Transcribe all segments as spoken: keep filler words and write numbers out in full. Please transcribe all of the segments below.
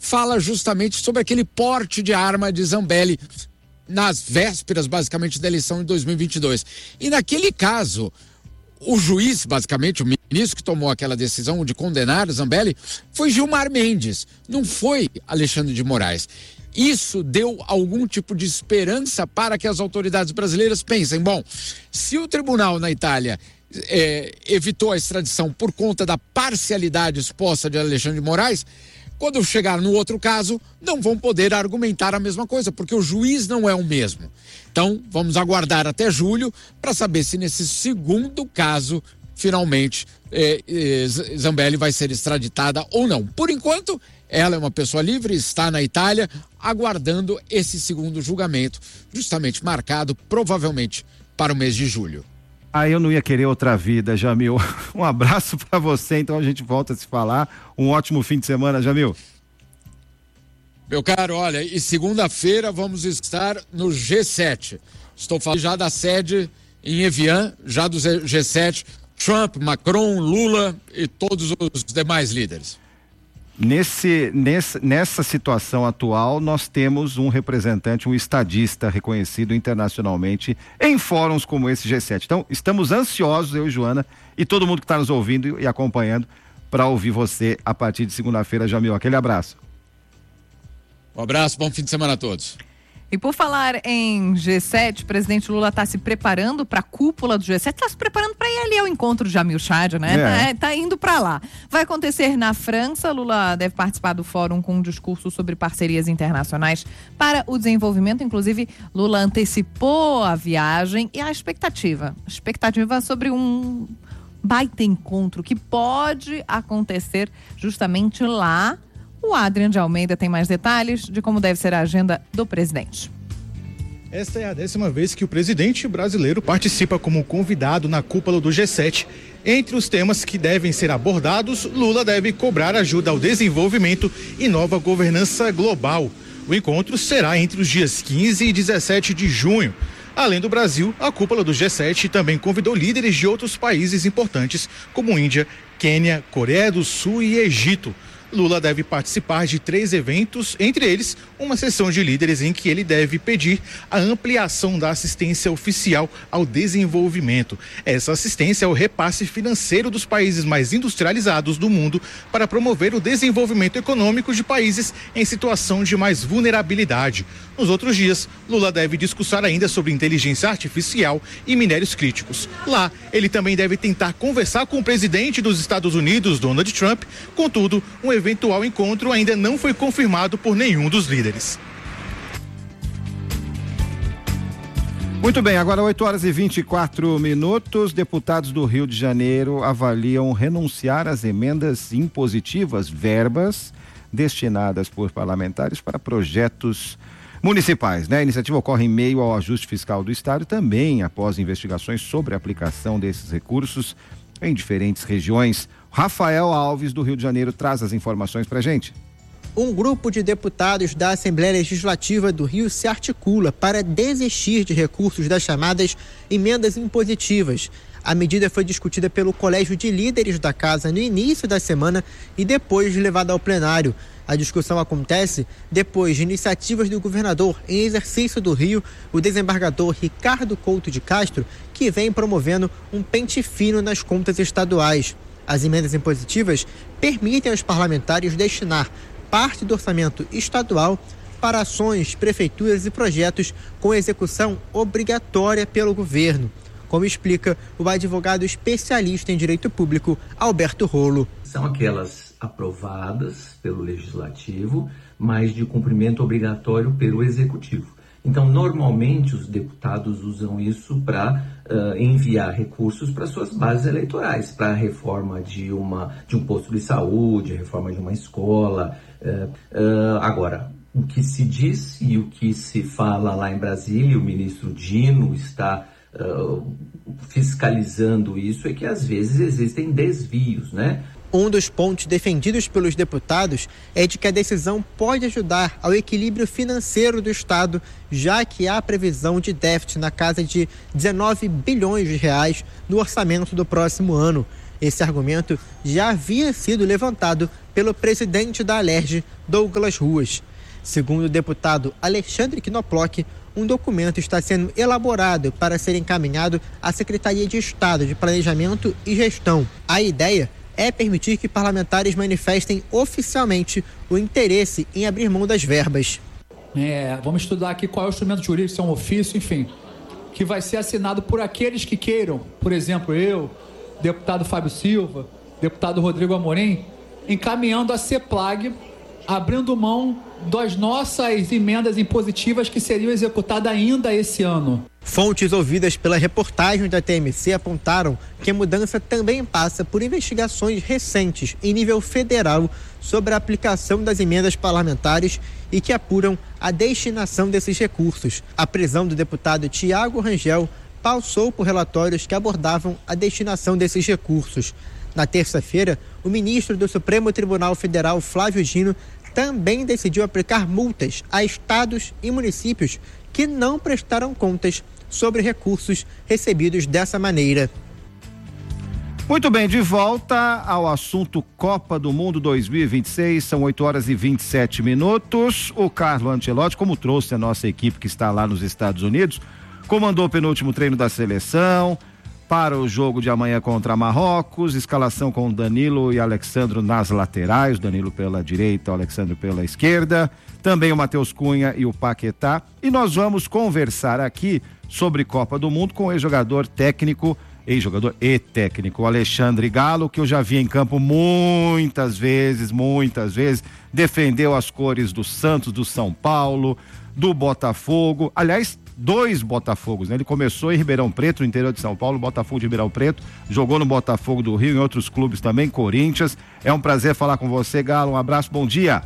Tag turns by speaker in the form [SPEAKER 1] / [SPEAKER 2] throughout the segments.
[SPEAKER 1] fala justamente sobre aquele porte de arma de Zambelli nas vésperas, basicamente, da eleição de dois mil e vinte e dois. E naquele caso, o juiz, basicamente, o ministro que tomou aquela decisão de condenar Zambelli, foi Gilmar Mendes, não foi Alexandre de Moraes. Isso deu algum tipo de esperança para que as autoridades brasileiras pensem, bom, se o tribunal na Itália é, evitou a extradição por conta da parcialidade exposta de Alexandre de Moraes, quando chegar no outro caso, não vão poder argumentar a mesma coisa, porque o juiz não é o mesmo. Então, vamos aguardar até julho para saber se nesse segundo caso, finalmente, eh, eh, Zambelli vai ser extraditada ou não. Por enquanto, ela é uma pessoa livre, está na Itália, aguardando esse segundo julgamento, justamente marcado, provavelmente, para o mês de julho.
[SPEAKER 2] Ah, eu não ia querer outra vida, Jamil. Um abraço para você, então a gente volta a se falar. Um ótimo fim de semana, Jamil.
[SPEAKER 1] Meu caro, olha, e segunda-feira vamos estar no G sete. Estou falando já da sede em Evian, já do G sete, Trump, Macron, Lula e todos os demais líderes.
[SPEAKER 2] Nesse, nesse, nessa situação atual, nós temos um representante, um estadista reconhecido internacionalmente em fóruns como esse G sete. Então, estamos ansiosos, eu e Joana, e todo mundo que está nos ouvindo e acompanhando, para ouvir você a partir de segunda-feira, Jamil. Aquele abraço.
[SPEAKER 1] Um abraço, bom fim de semana a todos.
[SPEAKER 3] E por falar em G sete, o presidente Lula está se preparando para a cúpula do G sete, está se preparando para ir ali ao encontro de Jamil Chad, né? É. Tá, tá indo para lá. Vai acontecer na França. Lula deve participar do fórum com um discurso sobre parcerias internacionais para o desenvolvimento. Inclusive, Lula antecipou a viagem e a expectativa. A expectativa sobre um baita encontro que pode acontecer justamente lá. O Adrian de Almeida tem mais detalhes de como deve ser a agenda do presidente.
[SPEAKER 4] Esta é a décima vez que o presidente brasileiro participa como convidado na cúpula do G sete. Entre os temas que devem ser abordados, Lula deve cobrar ajuda ao desenvolvimento e nova governança global. O encontro será entre os dias quinze e dezessete de junho. Além do Brasil, a cúpula do G sete também convidou líderes de outros países importantes, como Índia, Quênia, Coreia do Sul e Egito. Lula deve participar de três eventos, entre eles uma sessão de líderes em que ele deve pedir a ampliação da assistência oficial ao desenvolvimento. Essa assistência é o repasse financeiro dos países mais industrializados do mundo para promover o desenvolvimento econômico de países em situação de mais vulnerabilidade. Nos outros dias, Lula deve discursar ainda sobre inteligência artificial e minérios críticos. Lá, ele também deve tentar conversar com o presidente dos Estados Unidos, Donald Trump. Contudo, um eventual encontro ainda não foi confirmado por nenhum dos líderes.
[SPEAKER 2] Muito bem, agora oito horas e vinte e quatro minutos. Deputados do Rio de Janeiro avaliam renunciar às emendas impositivas, verbas destinadas por parlamentares para projetos municipais, né? A iniciativa ocorre em meio ao ajuste fiscal do Estado, também após investigações sobre a aplicação desses recursos em diferentes regiões. Rafael Alves, do Rio de Janeiro, traz as informações pra gente.
[SPEAKER 5] Um grupo de deputados da Assembleia Legislativa do Rio se articula para desistir de recursos das chamadas emendas impositivas. A medida foi discutida pelo Colégio de Líderes da Casa no início da semana e depois levada ao plenário. A discussão acontece depois de iniciativas do governador em exercício do Rio, o desembargador Ricardo Couto de Castro, que vem promovendo um pente fino nas contas estaduais. As emendas impositivas permitem aos parlamentares destinar parte do orçamento estadual para ações, prefeituras e projetos com execução obrigatória pelo governo, como explica o advogado especialista em direito público, Alberto Rolo.
[SPEAKER 6] São aquelas aprovadas pelo Legislativo, mas de cumprimento obrigatório pelo Executivo. Então, normalmente, os deputados usam isso para uh, enviar recursos para suas bases eleitorais, para a reforma de, uma, de um posto de saúde, a reforma de uma escola. Uh, uh, agora, o que se diz e o que se fala lá em Brasília, o ministro Dino está uh, fiscalizando isso, é que às vezes existem desvios, né?
[SPEAKER 5] Um dos pontos defendidos pelos deputados é de que a decisão pode ajudar ao equilíbrio financeiro do Estado, já que há previsão de déficit na casa de dezenove bilhões de reais no orçamento do próximo ano. Esse argumento já havia sido levantado pelo presidente da Alerj, Douglas Ruas. Segundo o deputado Alexandre Knoploch, um documento está sendo elaborado para ser encaminhado à Secretaria de Estado de Planejamento e Gestão. A ideia é permitir que parlamentares manifestem oficialmente o interesse em abrir mão das verbas.
[SPEAKER 7] É, vamos estudar aqui qual é o instrumento jurídico, se é um ofício, enfim, que vai ser assinado por aqueles que queiram, por exemplo, eu, deputado Fábio Silva, deputado Rodrigo Amorim, encaminhando a CEPLAG, abrindo mão das nossas emendas impositivas que seriam executadas ainda esse ano.
[SPEAKER 5] Fontes ouvidas pela reportagem da T M C apontaram que a mudança também passa por investigações recentes em nível federal sobre a aplicação das emendas parlamentares e que apuram a destinação desses recursos. A prisão do deputado Tiago Rangel passou por relatórios que abordavam a destinação desses recursos. Na terça-feira, o ministro do Supremo Tribunal Federal, Flávio Dino, também decidiu aplicar multas a estados e municípios que não prestaram contas sobre recursos recebidos dessa maneira.
[SPEAKER 2] Muito bem, de volta ao assunto Copa do Mundo dois mil e vinte e seis, são oito horas e vinte e sete minutos. O Carlo Ancelotti, como trouxe a nossa equipe que está lá nos Estados Unidos, comandou o penúltimo treino da seleção para o jogo de amanhã contra Marrocos, escalação com Danilo e Alexandro nas laterais, Danilo pela direita, o Alexandro pela esquerda, também o Matheus Cunha e o Paquetá, e nós vamos conversar aqui sobre Copa do Mundo com o ex-jogador técnico, ex-jogador e técnico Alexandre Galo, que eu já vi em campo muitas vezes, muitas vezes, defendeu as cores do Santos, do São Paulo, do Botafogo, aliás, dois Botafogos, né? Ele começou em Ribeirão Preto, no interior de São Paulo, Botafogo de Ribeirão Preto, jogou no Botafogo do Rio, em outros clubes também, Corinthians. É um prazer falar com você, Galo, um abraço, bom dia.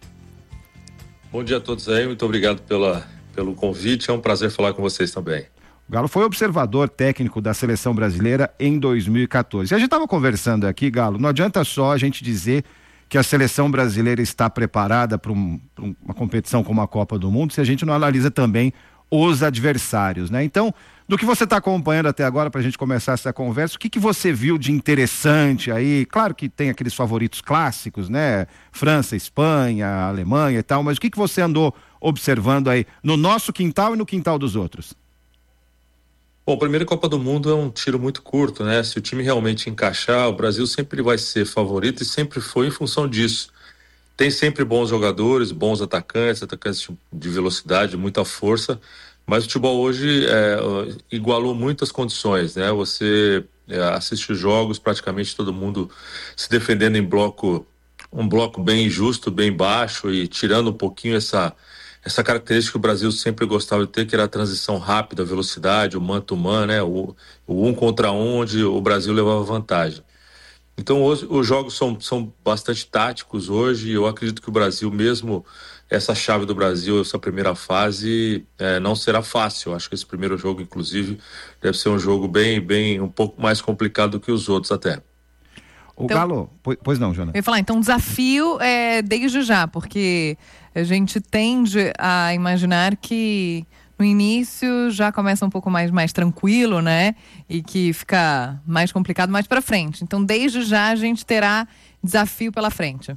[SPEAKER 8] Bom dia a todos aí, muito obrigado pela, pelo convite, é um prazer falar com vocês também.
[SPEAKER 2] O Galo foi observador técnico da seleção brasileira em dois mil e quatorze. E a gente estava conversando aqui, Galo, não adianta só a gente dizer que a seleção brasileira está preparada para um, uma competição como a Copa do Mundo, se a gente não analisa também os adversários, né? Então, do que você está acompanhando até agora, para a gente começar essa conversa, o que, que você viu de interessante aí? Claro que tem aqueles favoritos clássicos, né? França, Espanha, Alemanha e tal, mas o que, que você andou observando aí no nosso quintal e no quintal dos outros?
[SPEAKER 8] Bom, a primeira Copa do Mundo é um tiro muito curto, né? Se o time realmente encaixar, o Brasil sempre vai ser favorito e sempre foi em função disso. Tem sempre bons jogadores, bons atacantes, atacantes de velocidade, muita força, mas o futebol hoje é, igualou muitas condições, né? Você é, assiste os jogos, praticamente todo mundo se defendendo em bloco, um bloco bem justo, bem baixo e tirando um pouquinho essa, essa característica que o Brasil sempre gostava de ter, que era a transição rápida, a velocidade, o man-to-man, né? O, o um contra um, onde o Brasil levava vantagem. Então hoje, os jogos são, são bastante táticos hoje e eu acredito que o Brasil, mesmo essa chave do Brasil, essa primeira fase, é, não será fácil. Eu acho que esse primeiro jogo, inclusive, deve ser um jogo bem, bem, um pouco mais complicado do que os outros até.
[SPEAKER 2] O então, Galo, pois não, Jana?
[SPEAKER 3] Eu ia falar, então o desafio é desde já, porque a gente tende a imaginar que no início já começa um pouco mais, mais tranquilo, né? E que fica mais complicado mais pra frente. Então, desde já, a gente terá desafio pela frente.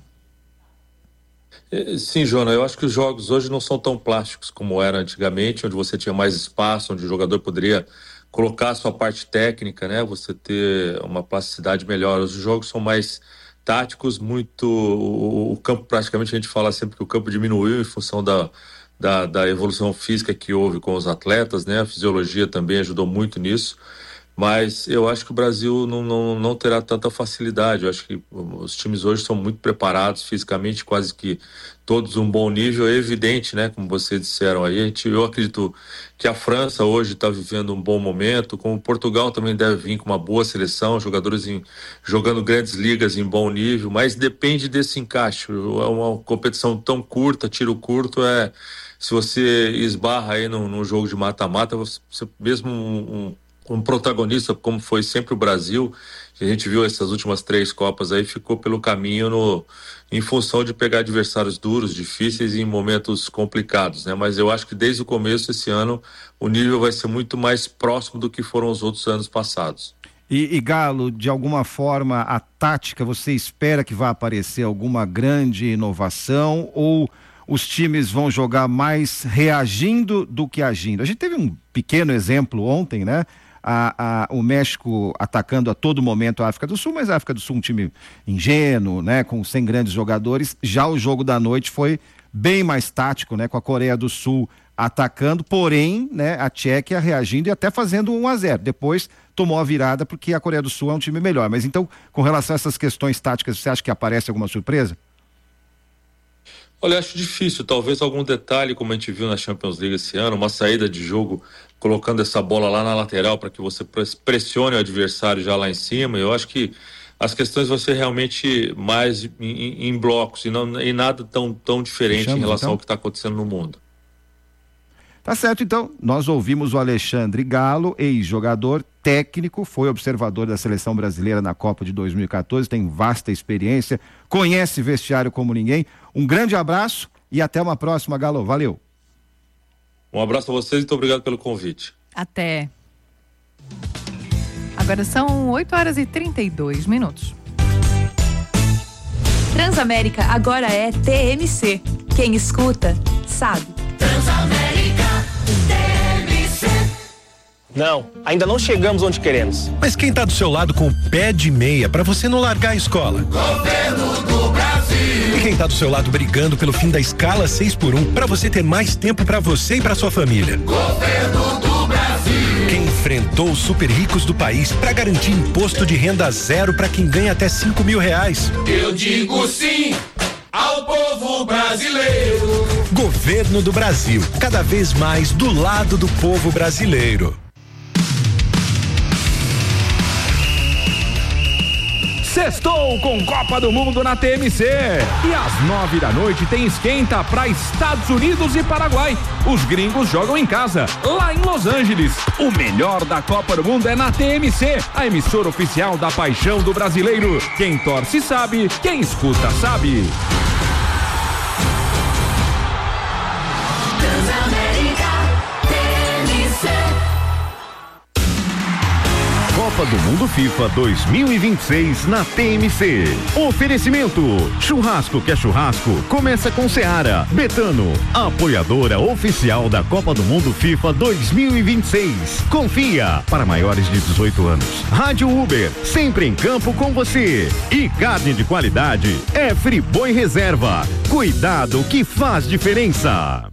[SPEAKER 8] Sim, Jona, eu acho que os jogos hoje não são tão plásticos como era antigamente, onde você tinha mais espaço, onde o jogador poderia colocar a sua parte técnica, né? Você ter uma plasticidade melhor. Os jogos são mais táticos, muito... O, o campo, praticamente, a gente fala sempre que o campo diminuiu em função da... Da, da evolução física que houve com os atletas, né? A fisiologia também ajudou muito nisso, mas eu acho que o Brasil não, não, não terá tanta facilidade. Eu acho que os times hoje são muito preparados fisicamente, quase que todos um bom nível. É evidente, né? Como vocês disseram aí, a gente, eu acredito que a França hoje está vivendo um bom momento, como Portugal também deve vir com uma boa seleção, jogadores em, jogando grandes ligas em bom nível, mas depende desse encaixe. É uma competição tão curta, tiro curto, é... Se você esbarra aí num, num jogo de mata-mata, você, mesmo um, um, um protagonista, como foi sempre o Brasil, que a gente viu essas últimas três Copas aí, ficou pelo caminho no, em função de pegar adversários duros, difíceis e em momentos complicados, né? Mas eu acho que desde o começo esse ano o nível vai ser muito mais próximo do que foram os outros anos passados.
[SPEAKER 2] E, e Galo, de alguma forma, a tática, você espera que vá aparecer alguma grande inovação ou os times vão jogar mais reagindo do que agindo? A gente teve um pequeno exemplo ontem, né? A, a, o México atacando a todo momento a África do Sul, mas a África do Sul um time ingênuo, né? Com sem grandes jogadores. Já o jogo da noite foi bem mais tático, né? Com a Coreia do Sul atacando, porém, né? A Tchequia reagindo e até fazendo um a zero. Depois tomou a virada porque a Coreia do Sul é um time melhor. Mas então, com relação a essas questões táticas, você acha que aparece alguma surpresa?
[SPEAKER 8] Olha, acho difícil, talvez algum detalhe, como a gente viu na Champions League esse ano, uma saída de jogo colocando essa bola lá na lateral para que você pressione o adversário já lá em cima. Eu acho que as questões vão ser realmente mais em, em, em blocos e, não, e nada tão, tão diferente Fechamos, em relação então? ao que está acontecendo no mundo.
[SPEAKER 2] Tá certo, então. Nós ouvimos o Alexandre Galo, ex-jogador, técnico, foi observador da seleção brasileira na Copa de dois mil e quatorze, tem vasta experiência, conhece vestiário como ninguém. Um grande abraço e até uma próxima, Galo. Valeu.
[SPEAKER 8] Um abraço a vocês e muito obrigado pelo convite.
[SPEAKER 3] Até. Agora são oito horas e trinta e dois minutos.
[SPEAKER 9] Transamérica agora é T M C. Quem escuta, sabe. Transamérica T M C.
[SPEAKER 10] Não, ainda não chegamos onde queremos.
[SPEAKER 11] Mas quem tá do seu lado com o pé de meia pra você não largar a escola?
[SPEAKER 12] Governo do Brasil.
[SPEAKER 11] E quem tá do seu lado brigando pelo fim da escala seis por um pra você ter mais tempo pra você e pra sua família?
[SPEAKER 12] Governo do Brasil.
[SPEAKER 11] Quem enfrentou os super ricos do país pra garantir imposto de renda zero pra quem ganha até cinco mil reais?
[SPEAKER 12] Eu digo sim ao povo brasileiro.
[SPEAKER 11] Governo do Brasil, cada vez mais do lado do povo brasileiro.
[SPEAKER 13] Sextou com Copa do Mundo na T M C. E às nove da noite tem esquenta para Estados Unidos e Paraguai. Os gringos jogam em casa, lá em Los Angeles. O melhor da Copa do Mundo é na T M C, a emissora oficial da paixão do brasileiro. Quem torce sabe, quem escuta sabe.
[SPEAKER 14] Copa do Mundo FIFA dois mil e vinte e seis na T M C. Oferecimento: churrasco que é churrasco, começa com Seara. Betano, apoiadora oficial da Copa do Mundo FIFA dois mil e vinte e seis. Confia, para maiores de dezoito anos. Rádio Uber, sempre em campo com você. E carne de qualidade é Friboi Reserva. Cuidado que faz diferença.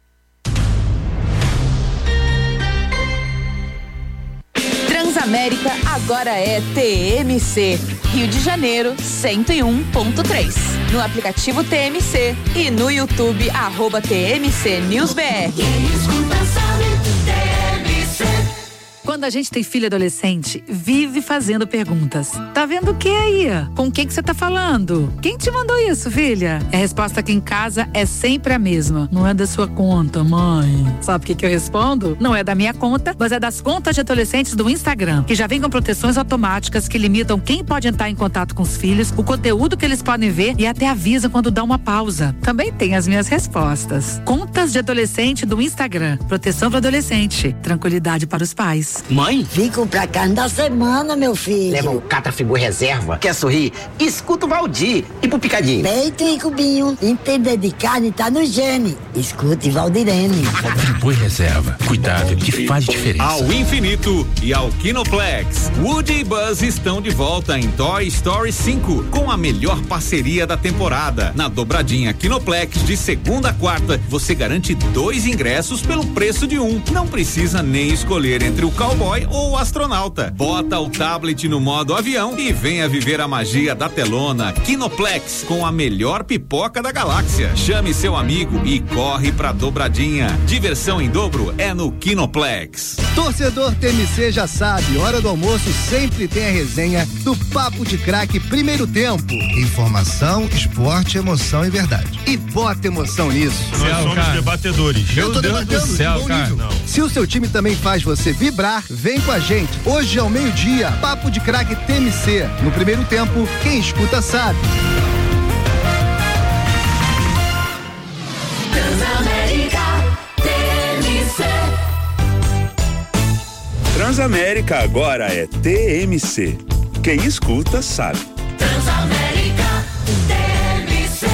[SPEAKER 9] Transamérica agora é T M C. Rio de Janeiro, cento e um ponto três. No aplicativo T M C e no YouTube, arroba T M C News B R.
[SPEAKER 12] Quem escuta sabe, T M C.
[SPEAKER 15] Quando a gente tem filho adolescente, vive fazendo perguntas. Tá vendo o que aí? Com quem que você tá falando? Quem te mandou isso, filha? A resposta aqui em casa é sempre a mesma. Não é da sua conta, mãe. Sabe o que que eu respondo? Não é da minha conta, mas é das contas de adolescentes do Instagram, que já vem com proteções automáticas que limitam quem pode entrar em contato com os filhos, o conteúdo que eles podem ver e até avisam quando dá uma pausa. Também tem as minhas respostas. Contas de adolescente do Instagram. Proteção para adolescente. Tranquilidade para os pais.
[SPEAKER 16] Mãe? Vim comprar carne da semana, meu filho.
[SPEAKER 17] Leva um Catra Friboi Reserva. Quer sorrir? Escuta o Valdir. E pro picadinho?
[SPEAKER 16] Peito e cubinho. Entender de carne tá no gene. Escute Valdirene.
[SPEAKER 18] Friboi Reserva. Cuidado que faz diferença.
[SPEAKER 19] Ao infinito e ao Kinoplex. Woody e Buzz estão de volta em Toy Story cinco com a melhor parceria da temporada. Na dobradinha Kinoplex de segunda a quarta, você garante dois ingressos pelo preço de um. Não precisa nem escolher entre o cowboy ou o astronauta. Bota o tablet no modo avião e venha viver a magia da telona Kinoplex com a melhor pipoca da galáxia. Chame seu amigo e corre pra dobradinha. Diversão em dobro é no Kinoplex.
[SPEAKER 20] Torcedor T M C já sabe, hora do almoço sempre tem a resenha do Papo de Craque Primeiro Tempo.
[SPEAKER 21] Informação, esporte, emoção e verdade.
[SPEAKER 20] E bota emoção nisso.
[SPEAKER 21] Nós somos cara. debatedores.
[SPEAKER 20] Eu tô debatendo, céu, bom cara. Nível. Se o seu time também faz você vibrar, vem com a gente. Hoje ao meio-dia, Papo de Craque T M C. No Primeiro Tempo, quem escuta sabe.
[SPEAKER 1] Transamérica agora é T M C. Quem escuta sabe.
[SPEAKER 12] Transamérica T M C.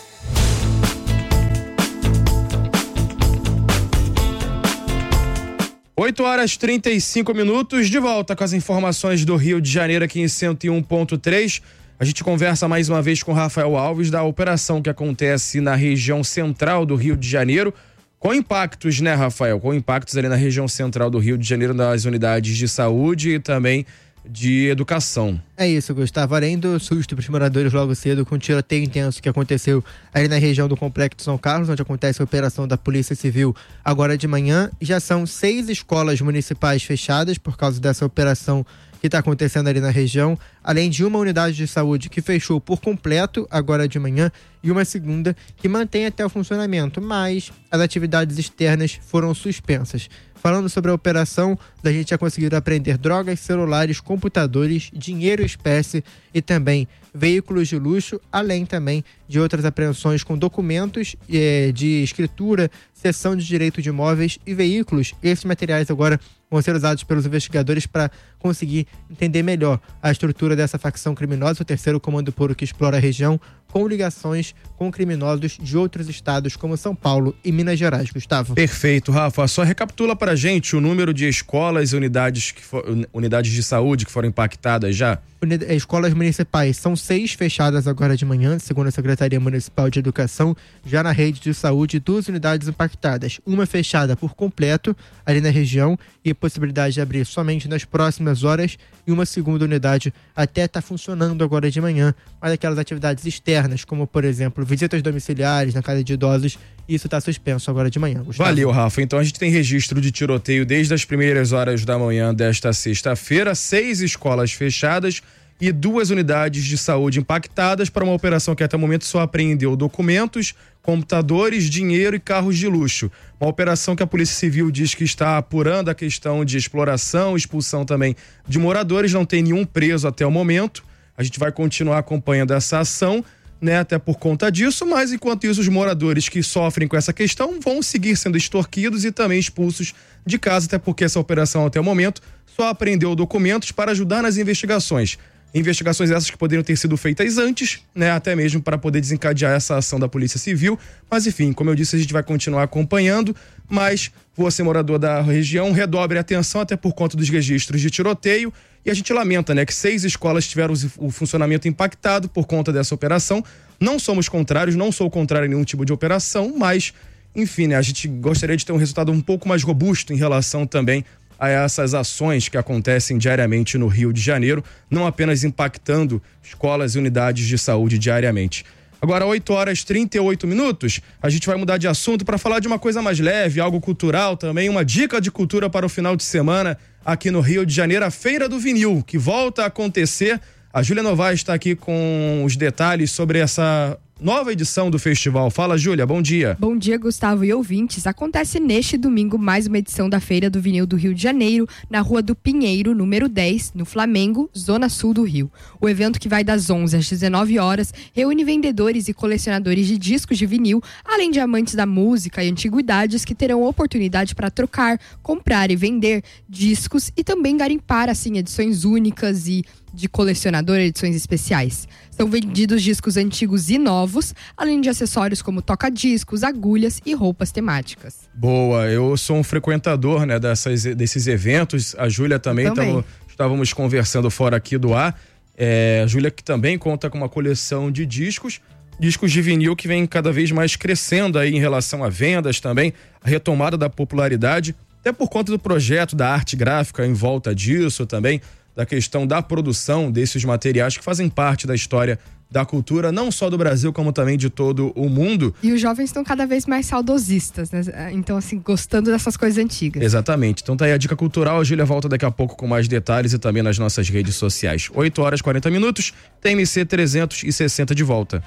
[SPEAKER 22] oito horas e trinta e cinco minutos, de volta com as informações do Rio de Janeiro aqui em cento e um ponto três. A gente conversa mais uma vez com Rafael Alves da operação que acontece na região central do Rio de Janeiro, com impactos, né, Rafael? Com impactos ali na região central do Rio de Janeiro, nas unidades de saúde e também de educação.
[SPEAKER 5] É isso, Gustavo. Além do susto para os moradores logo cedo com o tiroteio intenso que aconteceu ali na região do Complexo de São Carlos, onde acontece a operação da Polícia Civil agora de manhã, já são seis escolas municipais fechadas por causa dessa operação que está acontecendo ali na região, além de uma unidade de saúde que fechou por completo agora de manhã e uma segunda que mantém até o funcionamento, mas as atividades externas foram suspensas. Falando sobre a operação, a gente já conseguiu apreender drogas, celulares, computadores, dinheiro espécie e também veículos de luxo, além também de outras apreensões com documentos eh, de escritura, cessão de direito de imóveis e veículos. Esses materiais agora vão ser usados pelos investigadores para conseguir entender melhor a estrutura dessa facção criminosa, o terceiro comando puro que explora a região, com ligações com criminosos de outros estados como São Paulo e Minas Gerais. Gustavo.
[SPEAKER 22] Perfeito, Rafa. Só recapitula pra gente o número de escolas e unidades, que for, unidades de saúde que foram impactadas já.
[SPEAKER 5] Escolas municipais são seis fechadas agora de manhã, segundo a Secretaria Municipal de Educação. Já na rede de saúde, duas unidades impactadas. Uma fechada por completo ali na região e possibilidade de abrir somente nas próximas horas, e uma segunda unidade até está funcionando agora de manhã, mas aquelas atividades externas, como por exemplo visitas domiciliares na casa de idosos, isso está suspenso agora de manhã. Gustavo.
[SPEAKER 22] Valeu, Rafa. Então a gente tem registro de tiroteio desde as primeiras horas da manhã desta sexta-feira, seis escolas fechadas e duas unidades de saúde impactadas para uma operação que até o momento só apreendeu documentos, computadores, dinheiro e carros de luxo. Uma operação que a Polícia Civil diz que está apurando a questão de exploração, expulsão também de moradores, não tem nenhum preso até o momento. A gente vai continuar acompanhando essa ação, né, até por conta disso, mas enquanto isso os moradores que sofrem com essa questão vão seguir sendo extorquidos e também expulsos de casa, até porque essa operação até o momento só apreendeu documentos para ajudar nas investigações. Investigações essas que poderiam ter sido feitas antes, né, até mesmo para poder desencadear essa ação da Polícia Civil. Mas enfim, como eu disse, a gente vai continuar acompanhando, mas você, morador da região, redobre a atenção até por conta dos registros de tiroteio. E a gente lamenta, né, que seis escolas tiveram o funcionamento impactado por conta dessa operação. Não somos contrários, não sou contrário a nenhum tipo de operação, mas enfim, né, a gente gostaria de ter um resultado um pouco mais robusto em relação também a essas ações que acontecem diariamente no Rio de Janeiro, não apenas impactando escolas e unidades de saúde diariamente. Agora, oito horas e trinta e oito minutos, a gente vai mudar de assunto para falar de uma coisa mais leve, algo cultural também, uma dica de cultura para o final de semana aqui no Rio de Janeiro, a Feira do Vinil, que volta a acontecer. A Júlia Novaes está aqui com os detalhes sobre essa nova edição do festival. Fala, Júlia, bom dia.
[SPEAKER 23] Bom dia, Gustavo e ouvintes. Acontece neste domingo mais uma edição da Feira do Vinil do Rio de Janeiro, na Rua do Pinheiro, número dez, no Flamengo, zona sul do Rio. O evento, que vai das onze às dezenove horas, reúne vendedores e colecionadores de discos de vinil, além de amantes da música e antiguidades que terão oportunidade para trocar, comprar e vender discos e também garimpar, assim, edições únicas e de colecionador, edições especiais. São vendidos discos antigos e novos, além de acessórios como toca-discos, agulhas e roupas temáticas.
[SPEAKER 22] Boa, eu sou um frequentador, né, dessas, desses eventos. A Júlia também, também. Tamo, estávamos conversando fora aqui do ar. É, a Júlia, que também conta com uma coleção de discos, discos de vinil que vem cada vez mais crescendo aí em relação a vendas também, a retomada da popularidade, até por conta do projeto da arte gráfica em volta disso também, da questão da produção desses materiais que fazem parte da história da cultura, não só do Brasil, como também de todo o mundo.
[SPEAKER 23] E os jovens estão cada vez mais saudosistas, né? Então, assim, gostando dessas coisas antigas.
[SPEAKER 22] Exatamente. Então tá aí a dica cultural. A Júlia volta daqui a pouco com mais detalhes e também nas nossas redes sociais. oito horas e quarenta minutos, T M C trezentos e sessenta de volta.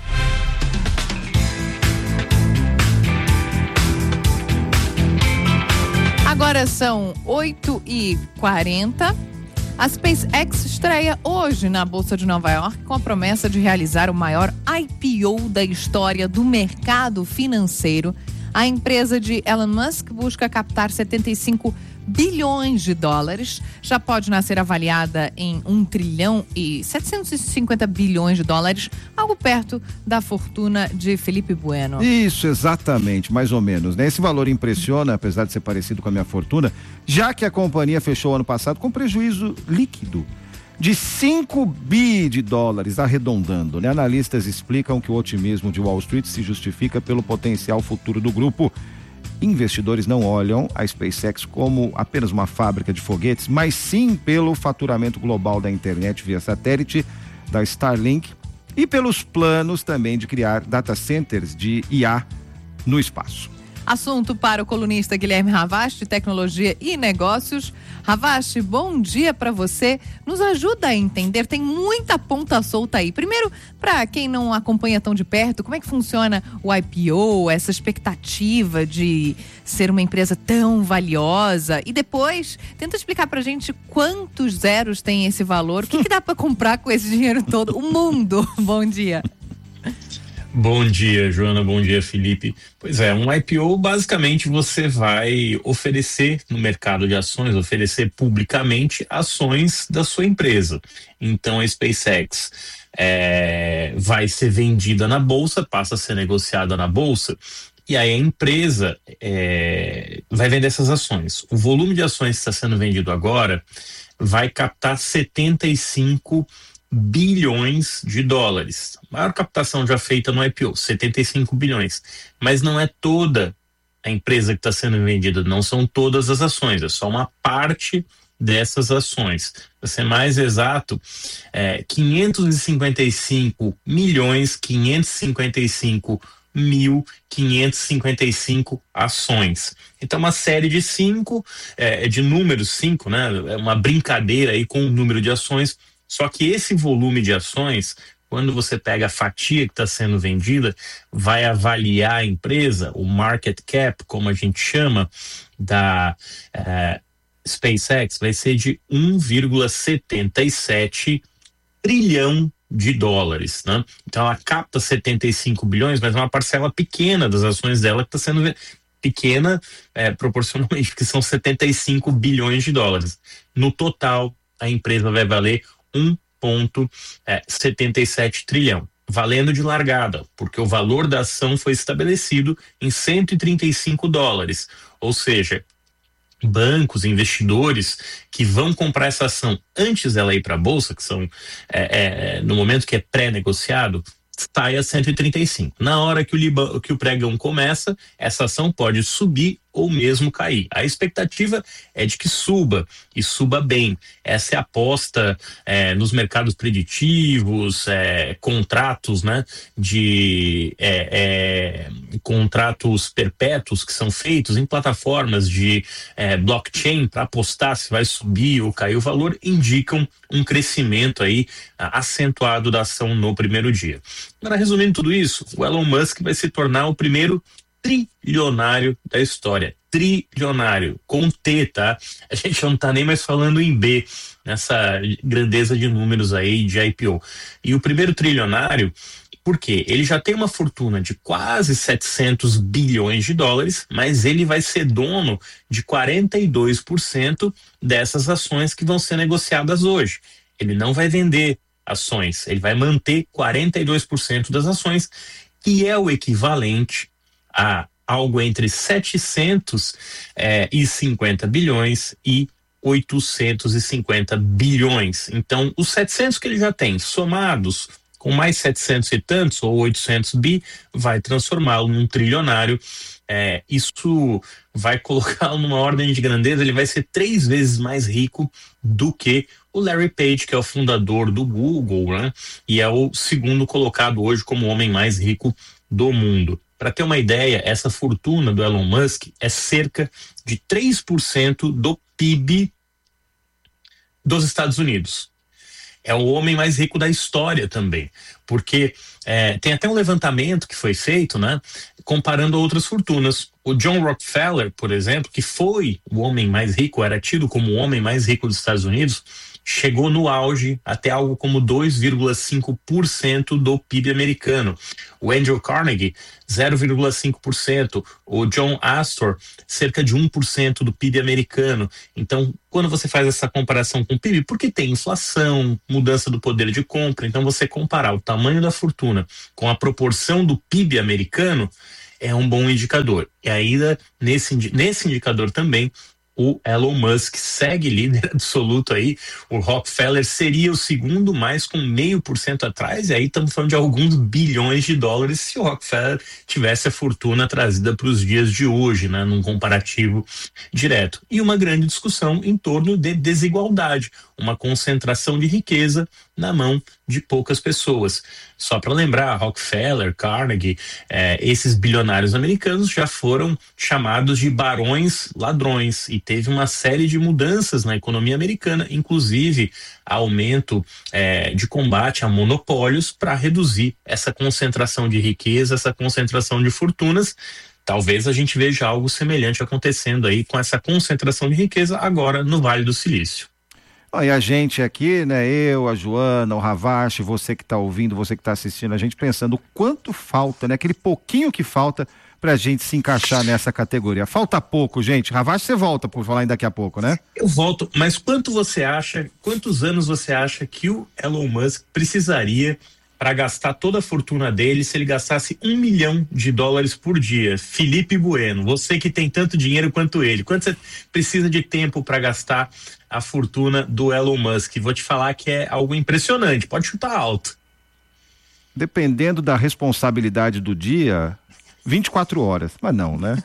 [SPEAKER 3] Agora são oito e quarenta. A SpaceX estreia hoje na Bolsa de Nova York com a promessa de realizar o maior I P O da história do mercado financeiro. A empresa de Elon Musk busca captar setenta e cinco bilhões de dólares. Já pode nascer avaliada em um trilhão e setecentos e cinquenta bilhões de dólares, algo perto da fortuna de Felipe Bueno.
[SPEAKER 2] Isso, exatamente, mais ou menos, né? Esse valor impressiona, apesar de ser parecido com a minha fortuna, já que a companhia fechou ano passado com prejuízo líquido de cinco bi de dólares, arredondando, né? Analistas explicam que o otimismo de Wall Street se justifica pelo potencial futuro do grupo. Investidores não olham a SpaceX como apenas uma fábrica de foguetes, mas sim pelo faturamento global da internet via satélite, da Starlink, e pelos planos também de criar data centers de I A no espaço.
[SPEAKER 3] Assunto para o colunista Guilherme Ravast, tecnologia e negócios. Ravast, bom dia para você. Nos ajuda a entender, tem muita ponta solta aí. Primeiro, para quem não acompanha tão de perto, como é que funciona o I P O, essa expectativa de ser uma empresa tão valiosa? E depois, tenta explicar pra gente quantos zeros tem esse valor, o que, que dá para comprar com esse dinheiro todo? O mundo. Bom dia.
[SPEAKER 4] Bom dia, Joana. Bom dia, Felipe. Pois é, um I P O, basicamente, você vai oferecer no mercado de ações, oferecer publicamente ações da sua empresa. Então, a SpaceX é, vai ser vendida na bolsa, passa a ser negociada na bolsa, e aí a empresa é, vai vender essas ações. O volume de ações que está sendo vendido agora vai captar setenta e cinco bilhões de dólares. A maior captação já feita no I P O, setenta e cinco bilhões. Mas não é toda a empresa que está sendo vendida, não são todas as ações, é só uma parte dessas ações. Para ser mais exato, é, quinhentos e cinquenta e cinco milhões, quinhentos e cinquenta e cinco mil, quinhentos e cinquenta e cinco ações. Então, uma série de cinco, é, de números cinco, né? É uma brincadeira aí com o número de ações. Só que esse volume de ações, quando você pega a fatia que está sendo vendida, vai avaliar a empresa, o market cap, como a gente chama, da uh, SpaceX, vai ser de um vírgula setenta e sete trilhão de dólares, né? Então ela capta setenta e cinco bilhões, mas é uma parcela pequena das ações dela que está sendo vendida. Pequena é, proporcionalmente, porque são setenta e cinco bilhões de dólares. No total, a empresa vai valer um vírgula setenta e sete trilhão, valendo de largada, porque o valor da ação foi estabelecido em cento e trinta e cinco dólares, ou seja, bancos, investidores que vão comprar essa ação antes dela ir para a bolsa, que são é, é, no momento que é pré-negociado, sai a cento e trinta e cinco. Na hora que o, Liba, que o pregão começa, essa ação pode subir ou mesmo cair. A expectativa é de que suba, e suba bem. Essa é a aposta é, nos mercados preditivos, é, contratos, né, de é, é, contratos perpétuos que são feitos em plataformas de é, blockchain para apostar se vai subir ou cair o valor, indicam um crescimento aí acentuado da ação no primeiro dia. Agora, resumindo tudo isso, o Elon Musk vai se tornar o primeiro trilionário da história. Trilionário, com T, tá? A gente não tá nem mais falando em B, nessa grandeza de números aí de I P O. E o primeiro trilionário, por quê? Ele já tem uma fortuna de quase setecentos bilhões de dólares, mas ele vai ser dono de quarenta e dois por cento dessas ações que vão ser negociadas hoje. Ele não vai vender ações, ele vai manter quarenta e dois por cento das ações, que é o equivalente a algo entre setecentos e cinquenta bilhões e oitocentos e cinquenta bilhões. Então, os setecentos que ele já tem, somados com mais setecentos e tantos, ou oitocentos bi, vai transformá-lo num trilionário. É, isso vai colocá-lo numa ordem de grandeza, ele vai ser três vezes mais rico do que o Larry Page, que é o fundador do Google, né? E é o segundo colocado hoje como o homem mais rico do mundo. Para ter uma ideia, essa fortuna do Elon Musk é cerca de três por cento do P I B dos Estados Unidos. É o homem mais rico da história também, porque é, tem até um levantamento que foi feito, né, comparando outras fortunas. O John Rockefeller, por exemplo, que foi o homem mais rico, era tido como o homem mais rico dos Estados Unidos, chegou no auge até algo como dois vírgula cinco por cento do P I B americano. O Andrew Carnegie, zero vírgula cinco por cento. O John Astor, cerca de um por cento do P I B americano. Então, quando você faz essa comparação com o P I B, porque tem inflação, mudança do poder de compra, então você comparar o tamanho da fortuna com a proporção do P I B americano é um bom indicador. E ainda, nesse, nesse indicador também, o Elon Musk segue líder absoluto aí. O Rockefeller seria o segundo, mais com meio por cento atrás, e aí estamos falando de alguns bilhões de dólares se o Rockefeller tivesse a fortuna trazida para os dias de hoje, né, num comparativo direto. E uma grande discussão em torno de desigualdade, uma concentração de riqueza na mão de poucas pessoas. Só para lembrar, Rockefeller, Carnegie, eh, esses bilionários americanos já foram chamados de barões ladrões, e teve uma série de mudanças na economia americana, inclusive aumento eh, de combate a monopólios para reduzir essa concentração de riqueza, essa concentração de fortunas. Talvez a gente veja algo semelhante acontecendo aí com essa concentração de riqueza agora no Vale do Silício.
[SPEAKER 2] E a gente aqui, né, eu, a Joana, o Ravache, você que está ouvindo, você que está assistindo, a gente pensando o quanto falta, né, aquele pouquinho que falta pra gente se encaixar nessa categoria. Falta pouco, gente. Ravache, você volta por falar daqui a pouco, né?
[SPEAKER 4] Eu volto, mas quanto você acha, quantos anos você acha que o Elon Musk precisaria para gastar toda a fortuna dele se ele gastasse um milhão de dólares por dia? Felipe Bueno, você que tem tanto dinheiro quanto ele, quanto você precisa de tempo para gastar a fortuna do Elon Musk? Vou te falar que é algo impressionante, pode chutar alto.
[SPEAKER 2] Dependendo da responsabilidade do dia, vinte e quatro horas, mas não, né?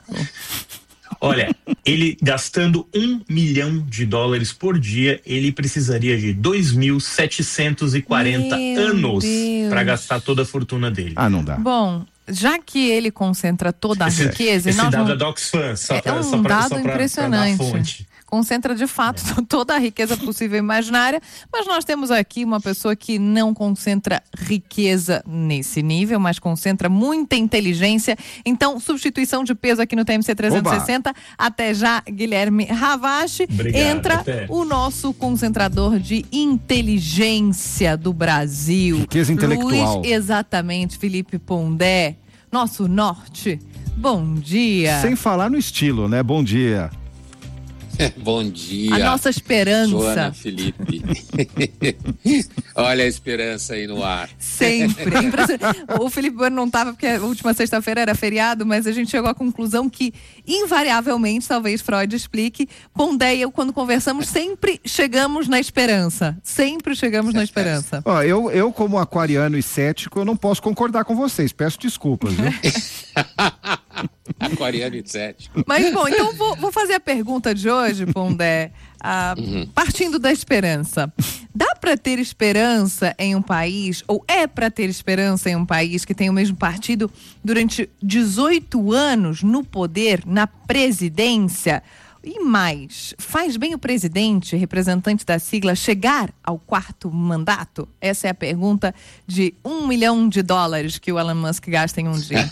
[SPEAKER 4] Olha, ele gastando um milhão de dólares por dia, ele precisaria de dois mil setecentos e quarenta anos para gastar toda a fortuna dele.
[SPEAKER 2] Ah, não dá.
[SPEAKER 3] Bom, já que ele concentra toda a
[SPEAKER 4] esse,
[SPEAKER 3] riqueza...
[SPEAKER 4] Esse
[SPEAKER 3] nós
[SPEAKER 4] dado
[SPEAKER 3] não...
[SPEAKER 4] é da Oxfam, só
[SPEAKER 3] é
[SPEAKER 4] pra,
[SPEAKER 3] um
[SPEAKER 4] só pra,
[SPEAKER 3] dado
[SPEAKER 4] só pra,
[SPEAKER 3] impressionante.
[SPEAKER 4] pra dar a fonte.
[SPEAKER 3] Concentra de fato é. toda a riqueza possível e imaginária, mas nós temos aqui uma pessoa que não concentra riqueza nesse nível, mas concentra muita inteligência. Então, substituição de peso aqui no T M C trezentos e sessenta. Oba. Até já, Guilherme Ravache.
[SPEAKER 4] Obrigado,
[SPEAKER 3] entra
[SPEAKER 4] até.
[SPEAKER 3] o nosso concentrador de inteligência do Brasil.
[SPEAKER 2] Riqueza intelectual.
[SPEAKER 3] Luiz, exatamente, Felipe Pondé, nosso norte. Bom dia.
[SPEAKER 2] Sem falar no estilo, né? Bom dia.
[SPEAKER 6] Bom dia.
[SPEAKER 3] A nossa esperança.
[SPEAKER 6] Joana, Felipe. Olha a esperança aí no ar.
[SPEAKER 3] Sempre. O Felipe Bueno não estava porque a última sexta-feira era feriado, mas a gente chegou à conclusão que, invariavelmente, talvez Freud explique, Pondé e eu, quando conversamos, sempre chegamos na esperança. Sempre chegamos na esperança.
[SPEAKER 2] Ó, eu, eu, como aquariano e cético, eu não posso concordar com vocês. Peço desculpas, viu?
[SPEAKER 6] Aquariano e cético.
[SPEAKER 3] Mas, bom, então vou, vou fazer a pergunta de hoje, Pondé, ah, uhum. partindo da esperança. Dá para ter esperança em um país, ou é para ter esperança em um país que tem o mesmo partido durante dezoito anos no poder, na presidência? E mais, faz bem o presidente, representante da sigla, chegar ao quarto mandato? Essa é a pergunta de um milhão de dólares que o Elon Musk gasta em um dia.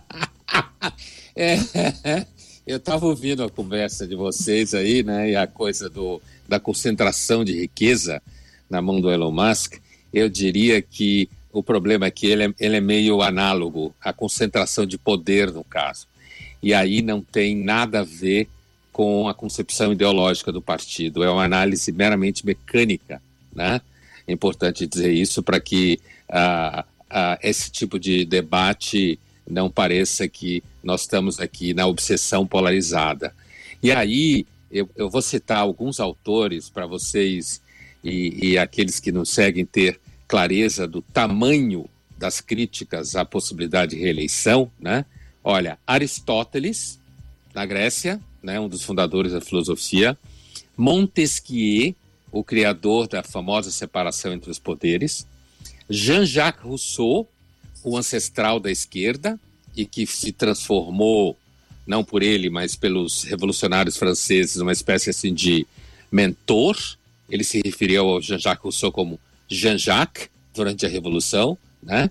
[SPEAKER 6] É, eu estava ouvindo a conversa de vocês aí, né, e a coisa do, da concentração de riqueza na mão do Elon Musk. Eu diria que o problema é que ele é, ele é meio análogo à concentração de poder, no caso. E aí não tem nada a ver com a concepção ideológica do partido. É uma análise meramente mecânica, né? É importante dizer isso para que uh, uh, esse tipo de debate não pareça que nós estamos aqui na obsessão polarizada. E aí, eu, eu vou citar alguns autores para vocês e, e aqueles que nos seguem ter clareza do tamanho das críticas à possibilidade de reeleição, né? Olha, Aristóteles, na Grécia, né, um dos fundadores da filosofia, Montesquieu, o criador da famosa separação entre os poderes, Jean-Jacques Rousseau, o ancestral da esquerda, e que se transformou, não por ele, mas pelos revolucionários franceses, uma espécie assim de mentor. Ele se referia ao Jean-Jacques Rousseau como Jean-Jacques, durante a Revolução, né?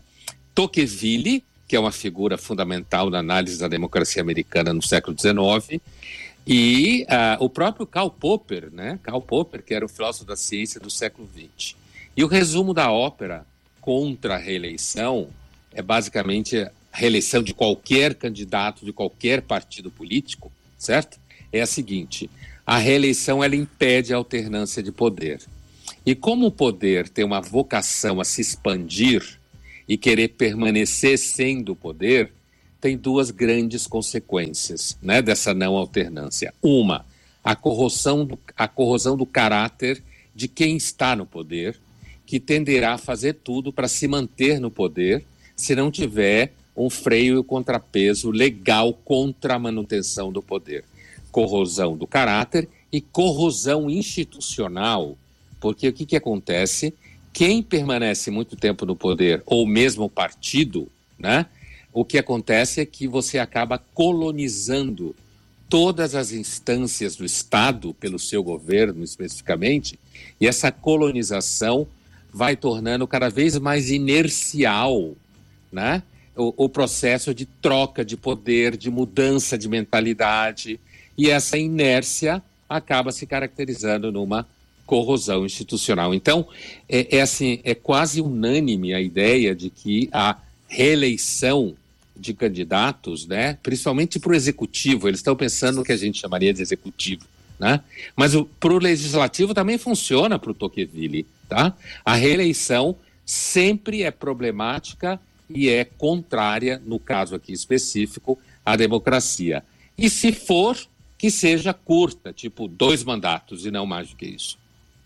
[SPEAKER 6] Tocqueville, que é uma figura fundamental na análise da democracia americana no século dezenove, E uh, o próprio Karl Popper, né? Karl Popper, que era o filósofo da ciência do século vinte. E o resumo da ópera contra a reeleição é basicamente a reeleição de qualquer candidato, de qualquer partido político, certo? É a seguinte: a reeleição ela impede a alternância de poder. E como o poder tem uma vocação a se expandir e querer permanecer sendo o poder, tem duas grandes consequências, né, dessa não alternância. Uma, a corrosão, do, a corrosão do caráter de quem está no poder, que tenderá a fazer tudo para se manter no poder se não tiver um freio e um contrapeso legal contra a manutenção do poder. Corrosão do caráter e corrosão institucional, porque o que, que acontece? Quem permanece muito tempo no poder, ou mesmo o partido, né? O que acontece é que você acaba colonizando todas as instâncias do Estado, pelo seu governo especificamente, e essa colonização vai tornando cada vez mais inercial, né? o, o processo de troca de poder, de mudança de mentalidade, e essa inércia acaba se caracterizando numa corrosão institucional. Então, é, é, assim, é quase unânime a ideia de que a reeleição de candidatos, né, principalmente para o executivo, eles estão pensando no que a gente chamaria de executivo, né? Mas para o legislativo também funciona para o Tocqueville, tá? A reeleição sempre é problemática e é contrária, no caso aqui específico, à democracia. E se for, que seja curta, tipo dois mandatos e não mais do que isso.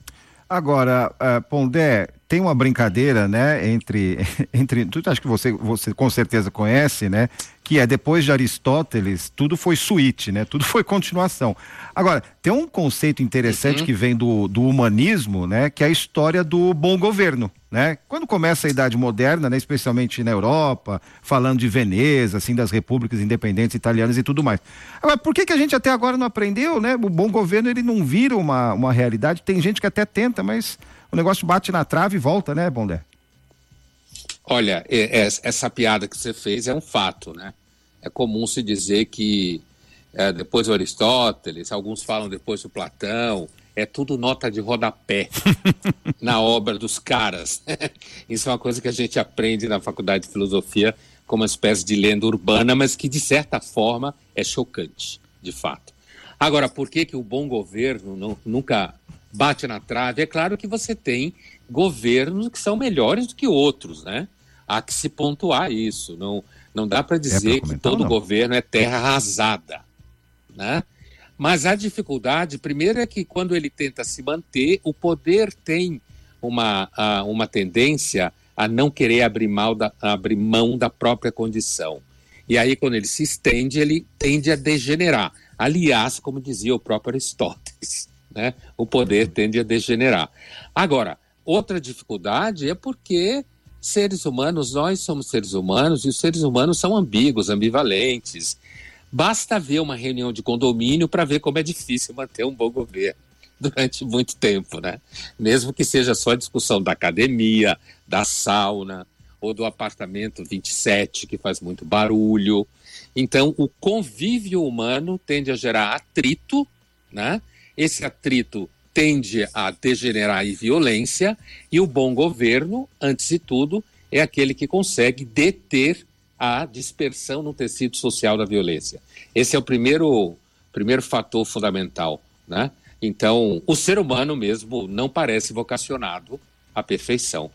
[SPEAKER 2] Agora, uh, Pondé, tem uma brincadeira, né, entre, entre, tu acho que você, você com certeza conhece, né, que é depois de Aristóteles, tudo foi suíte, né, tudo foi continuação. Agora, tem um conceito interessante uhum. que vem do, do humanismo, né, que é a história do bom governo, né, quando começa a Idade Moderna, né, especialmente na Europa, falando de Veneza, assim, das repúblicas independentes italianas e tudo mais. Agora, por que que a gente até agora não aprendeu, né, o bom governo ele não vira uma, uma realidade? Tem gente que até tenta, mas o negócio bate na trave e volta, né, Pondé?
[SPEAKER 6] Olha, é, é, essa piada que você fez é um fato, né? É comum se dizer que é, depois do Aristóteles, alguns falam depois do Platão, é tudo nota de rodapé na obra dos caras. Isso é uma coisa que a gente aprende na faculdade de filosofia como uma espécie de lenda urbana, mas que de certa forma é chocante, de fato. Agora, por que que o bom governo não, nunca bate na trave? É claro que você tem governos que são melhores do que outros, né? Há que se pontuar isso. Não, não dá para dizer é que todo governo é terra arrasada, né? Mas a dificuldade, primeiro, é que quando ele tenta se manter, o poder tem uma, a, uma tendência a não querer abrir mão, da, abrir mão da própria condição. E aí, quando ele se estende, ele tende a degenerar. Aliás, como dizia o próprio Aristóteles, né? O poder tende a degenerar. Agora, outra dificuldade é porque seres humanos, nós somos seres humanos, e os seres humanos são ambíguos, ambivalentes. Basta ver uma reunião de condomínio para ver como é difícil manter um bom governo durante muito tempo, né? Mesmo que seja só a discussão da academia, da sauna, ou do apartamento vinte e sete, que faz muito barulho. Então, o convívio humano tende a gerar atrito, né? Esse atrito tende a degenerar em violência, e o bom governo, antes de tudo, é aquele que consegue deter a dispersão no tecido social da violência. Esse é o primeiro, primeiro fator fundamental, né? Então, o ser humano mesmo não parece vocacionado à perfeição.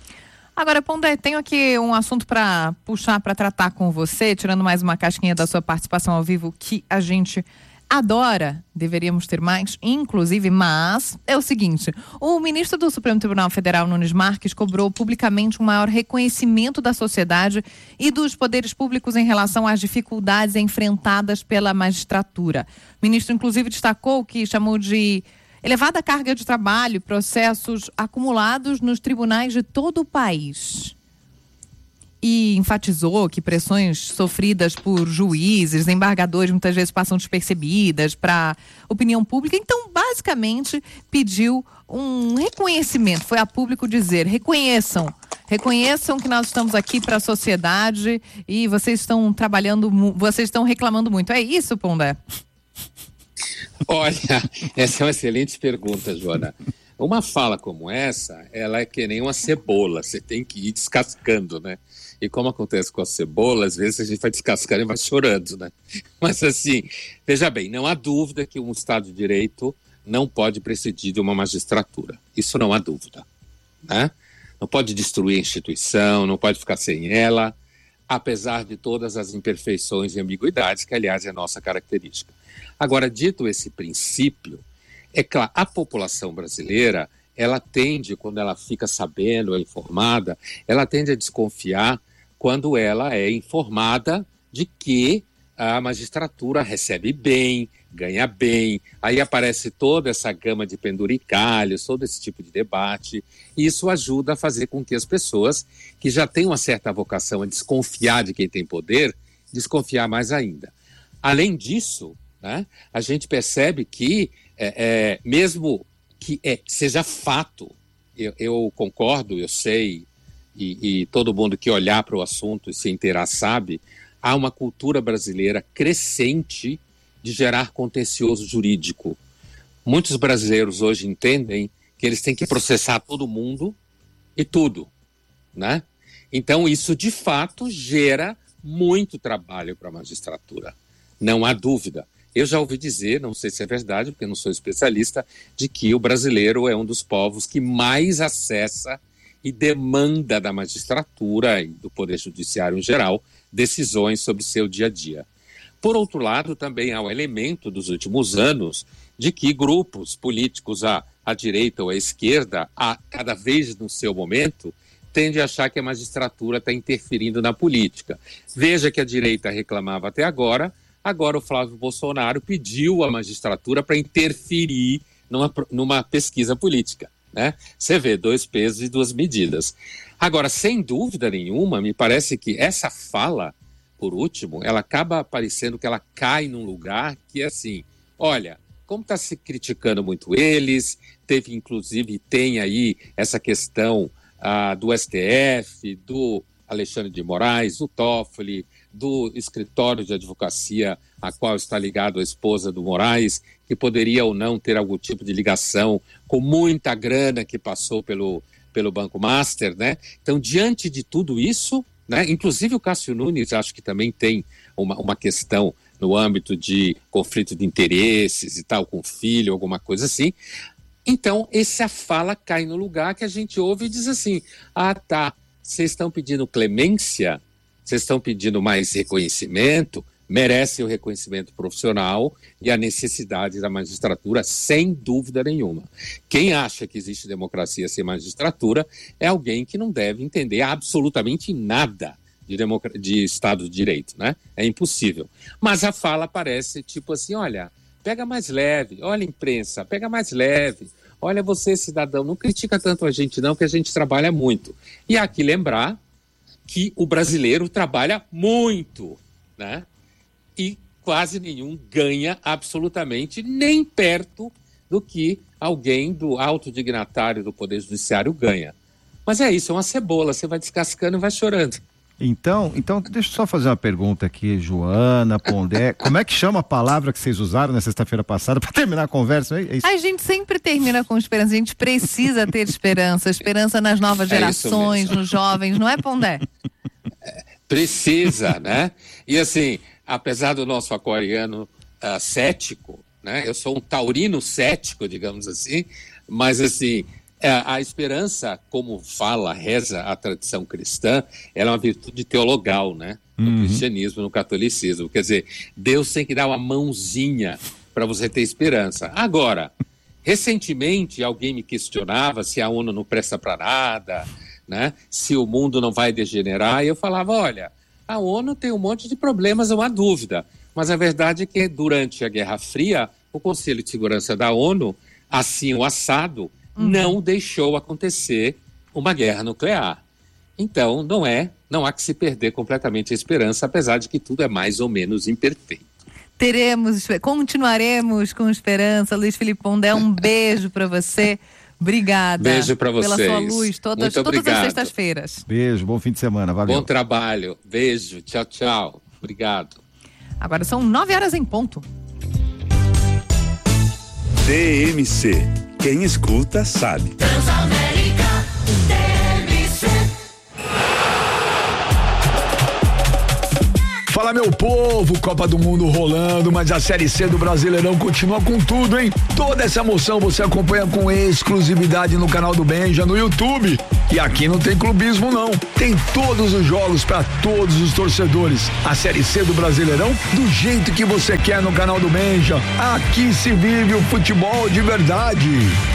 [SPEAKER 3] Agora, Pondé, tenho aqui um assunto para puxar, para tratar com você, tirando mais uma casquinha da sua participação ao vivo, que a gente adora, deveríamos ter mais, inclusive, mas é o seguinte: o ministro do Supremo Tribunal Federal, Nunes Marques, cobrou publicamente um maior reconhecimento da sociedade e dos poderes públicos em relação às dificuldades enfrentadas pela magistratura. O ministro, inclusive, destacou que chamou de elevada carga de trabalho e processos acumulados nos tribunais de todo o país. E enfatizou que pressões sofridas por juízes, embargadores, muitas vezes passam despercebidas para a opinião pública. Então, basicamente, pediu um reconhecimento. Foi a público dizer: reconheçam, reconheçam que nós estamos aqui para a sociedade e vocês estão trabalhando, vocês estão reclamando muito. É isso, Pondé?
[SPEAKER 6] Olha, essa é uma excelente pergunta, Joana. Uma fala como essa, ela é que nem uma cebola, você tem que ir descascando, né? E como acontece com a cebola, às vezes a gente vai descascando e vai chorando, né? Mas assim, veja bem, não há dúvida que um Estado de Direito não pode prescindir de uma magistratura. Isso não há dúvida, né? Não pode destruir a instituição, não pode ficar sem ela, apesar de todas as imperfeições e ambiguidades, que aliás é a nossa característica. Agora, dito esse princípio, é claro, a população brasileira, ela tende, quando ela fica sabendo, é informada, ela tende a desconfiar quando ela é informada de que a magistratura recebe bem, ganha bem, aí aparece toda essa gama de penduricalhos, todo esse tipo de debate, e isso ajuda a fazer com que as pessoas que já têm uma certa vocação a desconfiar de quem tem poder, desconfiar mais ainda. Além disso, né, a gente percebe que, é, é, mesmo que é, seja fato, eu, eu concordo, eu sei, e, e todo mundo que olhar para o assunto e se inteirar sabe, há uma cultura brasileira crescente de gerar contencioso jurídico. Muitos brasileiros hoje entendem que eles têm que processar todo mundo e tudo, né? Então isso de fato gera muito trabalho para a magistratura, não há dúvida. Eu já ouvi dizer, não sei se é verdade, porque eu não sou especialista, de que o brasileiro é um dos povos que mais acessa e demanda da magistratura e do Poder Judiciário em geral decisões sobre seu dia a dia. Por outro lado, também há o elemento dos últimos anos de que grupos políticos à, à direita ou à esquerda, a, cada vez no seu momento, tendem a achar que a magistratura está interferindo na política. Veja que a direita reclamava até agora, agora o Flávio Bolsonaro pediu à magistratura para interferir numa, numa pesquisa política, né? Você vê, dois pesos e duas medidas. Agora, sem dúvida nenhuma, me parece que essa fala, por último, ela acaba parecendo que ela cai num lugar que é assim, olha, como está se criticando muito eles, teve inclusive, tem aí essa questão ah, do S T F, do Alexandre de Moraes, do Toffoli, do escritório de advocacia a qual está ligado a esposa do Moraes, que poderia ou não ter algum tipo de ligação com muita grana que passou pelo, pelo Banco Master, né? Então, diante de tudo isso, né, inclusive o Cássio Nunes, acho que também tem uma, uma questão no âmbito de conflito de interesses e tal, com filho, alguma coisa assim. Então, essa fala cai no lugar que a gente ouve e diz assim, ah, tá, vocês estão pedindo clemência, vocês estão pedindo mais reconhecimento, merece o reconhecimento profissional e a necessidade da magistratura, sem dúvida nenhuma. Quem acha que existe democracia sem magistratura é alguém que não deve entender absolutamente nada de, democr- de Estado de Direito, né? É impossível. Mas a fala parece tipo assim, olha, pega mais leve, olha imprensa, pega mais leve, olha você cidadão, não critica tanto a gente não, que a gente trabalha muito. E há que lembrar que o brasileiro trabalha muito, né? E quase nenhum ganha absolutamente nem perto do que alguém do alto dignatário do Poder Judiciário ganha. Mas é isso, é uma cebola, você vai descascando e vai chorando.
[SPEAKER 2] Então, então deixa eu só fazer uma pergunta aqui, Joana, Pondé, como é que chama a palavra que vocês usaram na sexta-feira passada para terminar a conversa? É isso?
[SPEAKER 3] A gente sempre termina com esperança, a gente precisa ter esperança, esperança nas novas gerações, é nos jovens, não é, Pondé?
[SPEAKER 6] Precisa, né? E assim, apesar do nosso aquariano uh, cético, né? Eu sou um taurino cético, digamos assim, mas assim, a, a esperança, como fala, reza a tradição cristã, ela é uma virtude teologal, né? No uhum. cristianismo, no catolicismo. Quer dizer, Deus tem que dar uma mãozinha para você ter esperança. Agora, recentemente alguém me questionava se a ONU não presta para nada, né? Se o mundo não vai degenerar, e eu falava, olha, a ONU tem um monte de problemas, não há dúvida, mas a verdade é que durante a Guerra Fria, o Conselho de Segurança da ONU, assim o assado, uhum. não deixou acontecer uma guerra nuclear. Então, não é, não há que se perder completamente a esperança, apesar de que tudo é mais ou menos imperfeito.
[SPEAKER 3] Teremos, continuaremos com esperança. Luiz Felipe Pondé, um beijo para você. Obrigada.
[SPEAKER 6] Beijo para vocês.
[SPEAKER 3] Pela sua luz, todas, todas as sextas-feiras.
[SPEAKER 2] Beijo, bom fim de semana, valeu.
[SPEAKER 6] Bom trabalho, beijo, tchau, tchau. Obrigado.
[SPEAKER 3] Agora são nove horas em ponto.
[SPEAKER 1] T M C. Quem escuta sabe.
[SPEAKER 12] Transamérica T M C.
[SPEAKER 7] Fala, meu povo, Copa do Mundo rolando, mas a Série C do Brasileirão continua com tudo, hein? Toda essa emoção você acompanha com exclusividade no canal do Benja no YouTube. E aqui não tem clubismo não, tem todos os jogos para todos os torcedores. A Série C do Brasileirão do jeito que você quer no canal do Benja. Aqui se vive o futebol de verdade.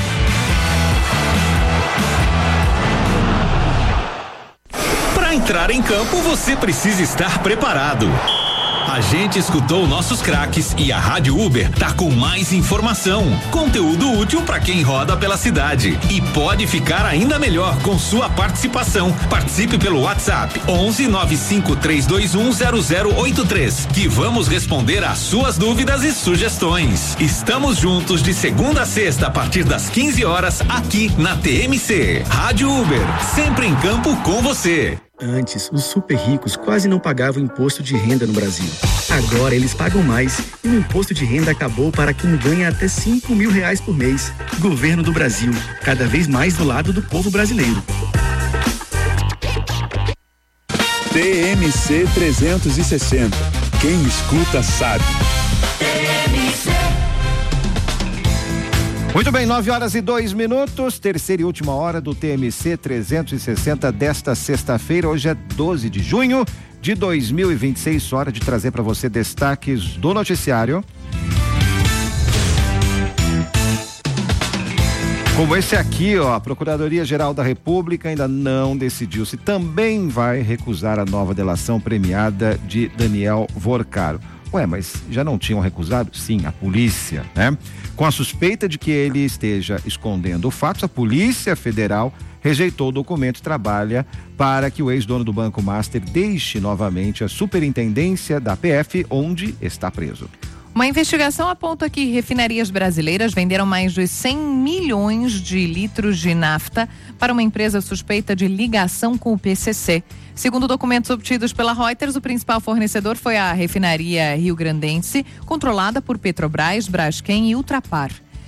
[SPEAKER 19] Para entrar em campo, você precisa estar preparado. A gente escutou nossos craques e a Rádio Uber tá com mais informação, conteúdo útil para quem roda pela cidade e pode ficar ainda melhor com sua participação. Participe pelo WhatsApp onze nove cinco três dois um zero zero oito três, que vamos responder às suas dúvidas e sugestões. Estamos juntos de segunda a sexta a partir das quinze horas aqui na T M C. Rádio Uber, sempre em campo com você.
[SPEAKER 8] Antes, os super ricos quase não pagavam imposto de renda no Brasil. Agora eles pagam mais e o imposto de renda acabou para quem ganha até cinco mil reais por mês. Governo do Brasil, cada vez mais do lado do povo brasileiro.
[SPEAKER 1] T M C trezentos e sessenta. Quem escuta sabe.
[SPEAKER 12] T M C.
[SPEAKER 2] Muito bem, nove horas e dois minutos, terceira e última hora do T M C trezentos e sessenta desta sexta-feira. Hoje é doze de junho de dois mil e vinte e seis. Hora de trazer para você destaques do noticiário. Como esse aqui, ó, a Procuradoria-Geral da República ainda não decidiu se também vai recusar a nova delação premiada de Daniel Vorcaro. Ué, mas já não tinham recusado? Sim, a polícia, né? Com a suspeita de que ele esteja escondendo fatos, a Polícia Federal rejeitou o documento e trabalha para que o ex-dono do Banco Master deixe novamente a superintendência da P F, onde está preso.
[SPEAKER 3] Uma investigação aponta que refinarias brasileiras venderam mais de cem milhões de litros de nafta para uma empresa suspeita de ligação com o P C C. Segundo documentos obtidos pela Reuters, o principal fornecedor foi a refinaria rio-grandense, controlada por Petrobras, Braskem e Ultrapar.